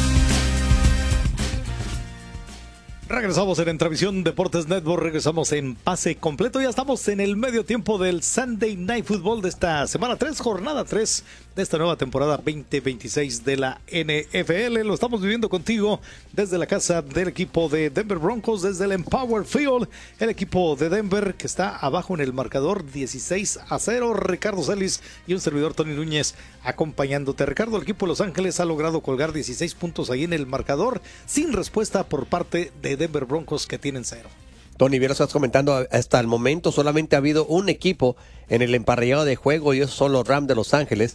Regresamos en Entravisión Deportes Network, regresamos en pase completo. Ya estamos en el medio tiempo del Sunday Night Football de esta semana tres, jornada tres de esta nueva temporada veinte veintiséis de la N F L. Lo estamos viviendo contigo desde la casa del equipo de Denver Broncos, desde el Empower Field. El equipo de Denver que está abajo en el marcador dieciséis a cero. Ricardo Celis y un servidor Tony Núñez acompañándote. Ricardo, el equipo de Los Ángeles ha logrado colgar dieciséis puntos ahí en el marcador sin respuesta por parte de Denver Broncos que tienen cero. Tony, bien lo estás comentando, hasta el momento solamente ha habido un equipo en el emparrillado de juego y esos son los Rams de Los Ángeles.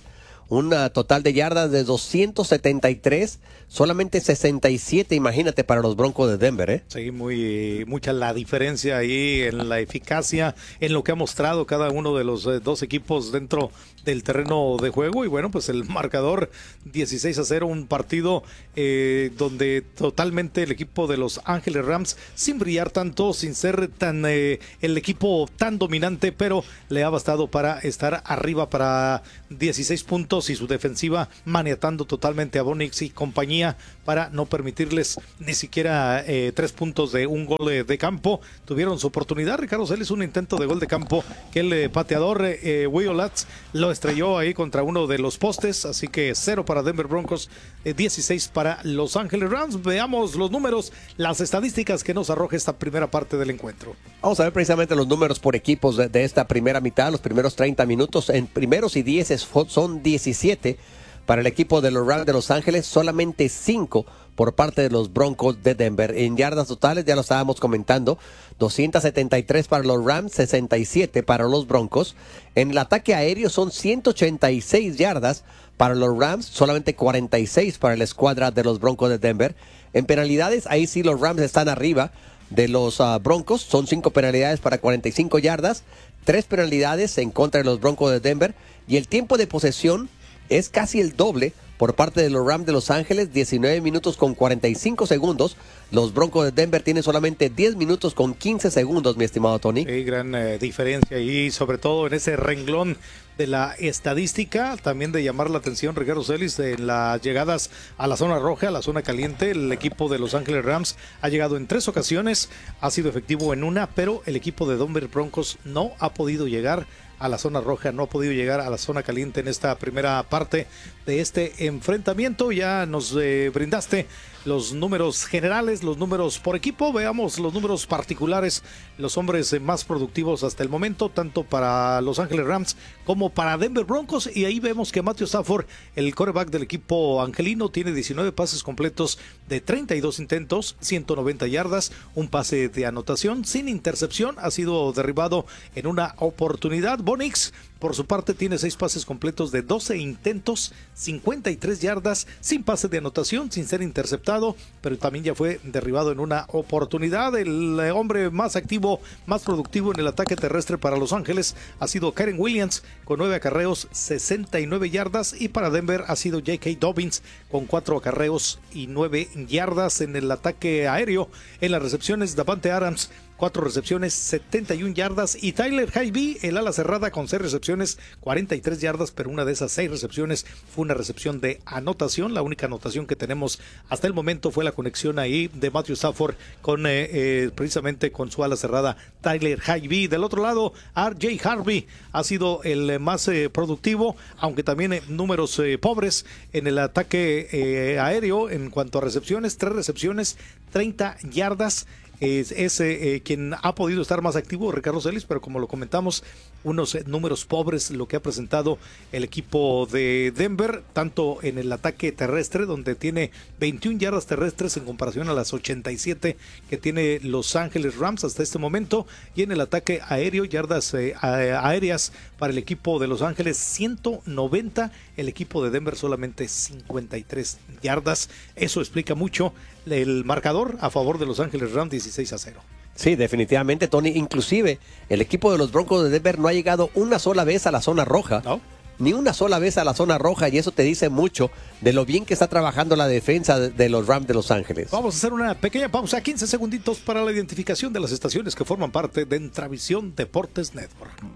un uh, total de yardas de doscientos setenta y tres, solamente sesenta y siete, imagínate, para los Broncos de Denver, ¿eh? Sí, muy mucha la diferencia ahí en la eficacia, en lo que ha mostrado cada uno de los eh, dos equipos dentro del terreno de juego. Y bueno, pues el marcador dieciséis a cero, un partido eh, donde totalmente el equipo de Los Ángeles Rams, sin brillar tanto, sin ser tan eh, el equipo tan dominante, pero le ha bastado para estar arriba para dieciséis puntos, y su defensiva maniatando totalmente a Bo Nix y compañía para no permitirles ni siquiera eh, tres puntos de un gol de, de campo. Tuvieron su oportunidad, Ricardo Celis, un intento de gol de campo que el eh, pateador eh, Will Lutz lo estrelló ahí contra uno de los postes, así que cero para Denver Broncos, eh, dieciséis para Los Ángeles Rams. Veamos los números, las estadísticas que nos arroja esta primera parte del encuentro. Vamos a ver precisamente los números por equipos de, de esta primera mitad, los primeros treinta minutos. En primeros y dieces son diecisiete para el equipo de los Rams de Los Ángeles, solamente cinco por parte de los Broncos de Denver. En yardas totales, ya lo estábamos comentando, doscientos setenta y tres para los Rams, sesenta y siete para los Broncos. En el ataque aéreo son ciento ochenta y seis yardas para los Rams, solamente cuarenta y seis para la escuadra de los Broncos de Denver. En penalidades, ahí sí los Rams están arriba de los uh, Broncos, son cinco penalidades para cuarenta y cinco yardas, tres penalidades en contra de los Broncos de Denver, y el tiempo de posesión es casi el doble por parte de los Rams de Los Ángeles, diecinueve minutos con cuarenta y cinco segundos. Los Broncos de Denver tienen solamente diez minutos con quince segundos, mi estimado Tony. Sí, gran eh, diferencia, y sobre todo en ese renglón de la estadística, también de llamar la atención, Ricardo Celis, de las llegadas a la zona roja, a la zona caliente. El equipo de Los Ángeles Rams ha llegado en tres ocasiones, ha sido efectivo en una, pero el equipo de Denver Broncos no ha podido llegar a la zona roja, no ha podido llegar a la zona caliente en esta primera parte de este enfrentamiento. Ya nos eh, brindaste los números generales, los números por equipo. Veamos los números particulares, los hombres más productivos hasta el momento, tanto para Los Ángeles Rams como para Denver Broncos. Y ahí vemos que Matthew Stafford, el quarterback del equipo angelino, tiene diecinueve pases completos de treinta y dos intentos, ciento noventa yardas, un pase de anotación sin intercepción, ha sido derribado en una oportunidad. Bo Nix, por su parte, tiene seis pases completos de doce intentos, cincuenta y tres yardas, sin pase de anotación, sin ser interceptado, pero también ya fue derribado en una oportunidad. El hombre más activo, más productivo en el ataque terrestre para Los Ángeles ha sido Kyren Williams, con nueve acarreos, sesenta y nueve yardas, y para Denver ha sido J K. Dobbins, con cuatro acarreos y nueve yardas. En el ataque aéreo, en las recepciones, Davante Adams, cuatro recepciones, setenta y una yardas, y Tyler Higbee, el ala cerrada, con seis recepciones, cuarenta y tres yardas, pero una de esas seis recepciones fue una recepción de anotación. La única anotación que tenemos hasta el momento fue la conexión ahí de Matthew Stafford con eh, eh, precisamente con su ala cerrada Tyler Higbee. Del otro lado, R J Harvey ha sido el eh, más eh, productivo, aunque también eh, números eh, pobres en el ataque eh, aéreo. En cuanto a recepciones, tres recepciones, treinta yardas. Es, es eh, quien ha podido estar más activo, Ricardo Celis, pero como lo comentamos, unos eh, números pobres lo que ha presentado el equipo de Denver, tanto en el ataque terrestre, donde tiene veintiuna yardas terrestres en comparación a las ochenta y siete que tiene Los Ángeles Rams hasta este momento, y en el ataque aéreo, yardas eh, aéreas para el equipo de Los Ángeles ciento noventa, el equipo de Denver solamente cincuenta y tres yardas. Eso explica mucho el marcador a favor de Los Ángeles Rams, dieciséis a cero. Sí, definitivamente, Tony. Inclusive el equipo de los Broncos de Denver no ha llegado una sola vez a la zona roja. ¿No? Ni una sola vez a la zona roja, y eso te dice mucho de lo bien que está trabajando la defensa de, de los Rams de Los Ángeles. Vamos a hacer una pequeña pausa, quince segunditos para la identificación de las estaciones que forman parte de Entravisión Deportes Network.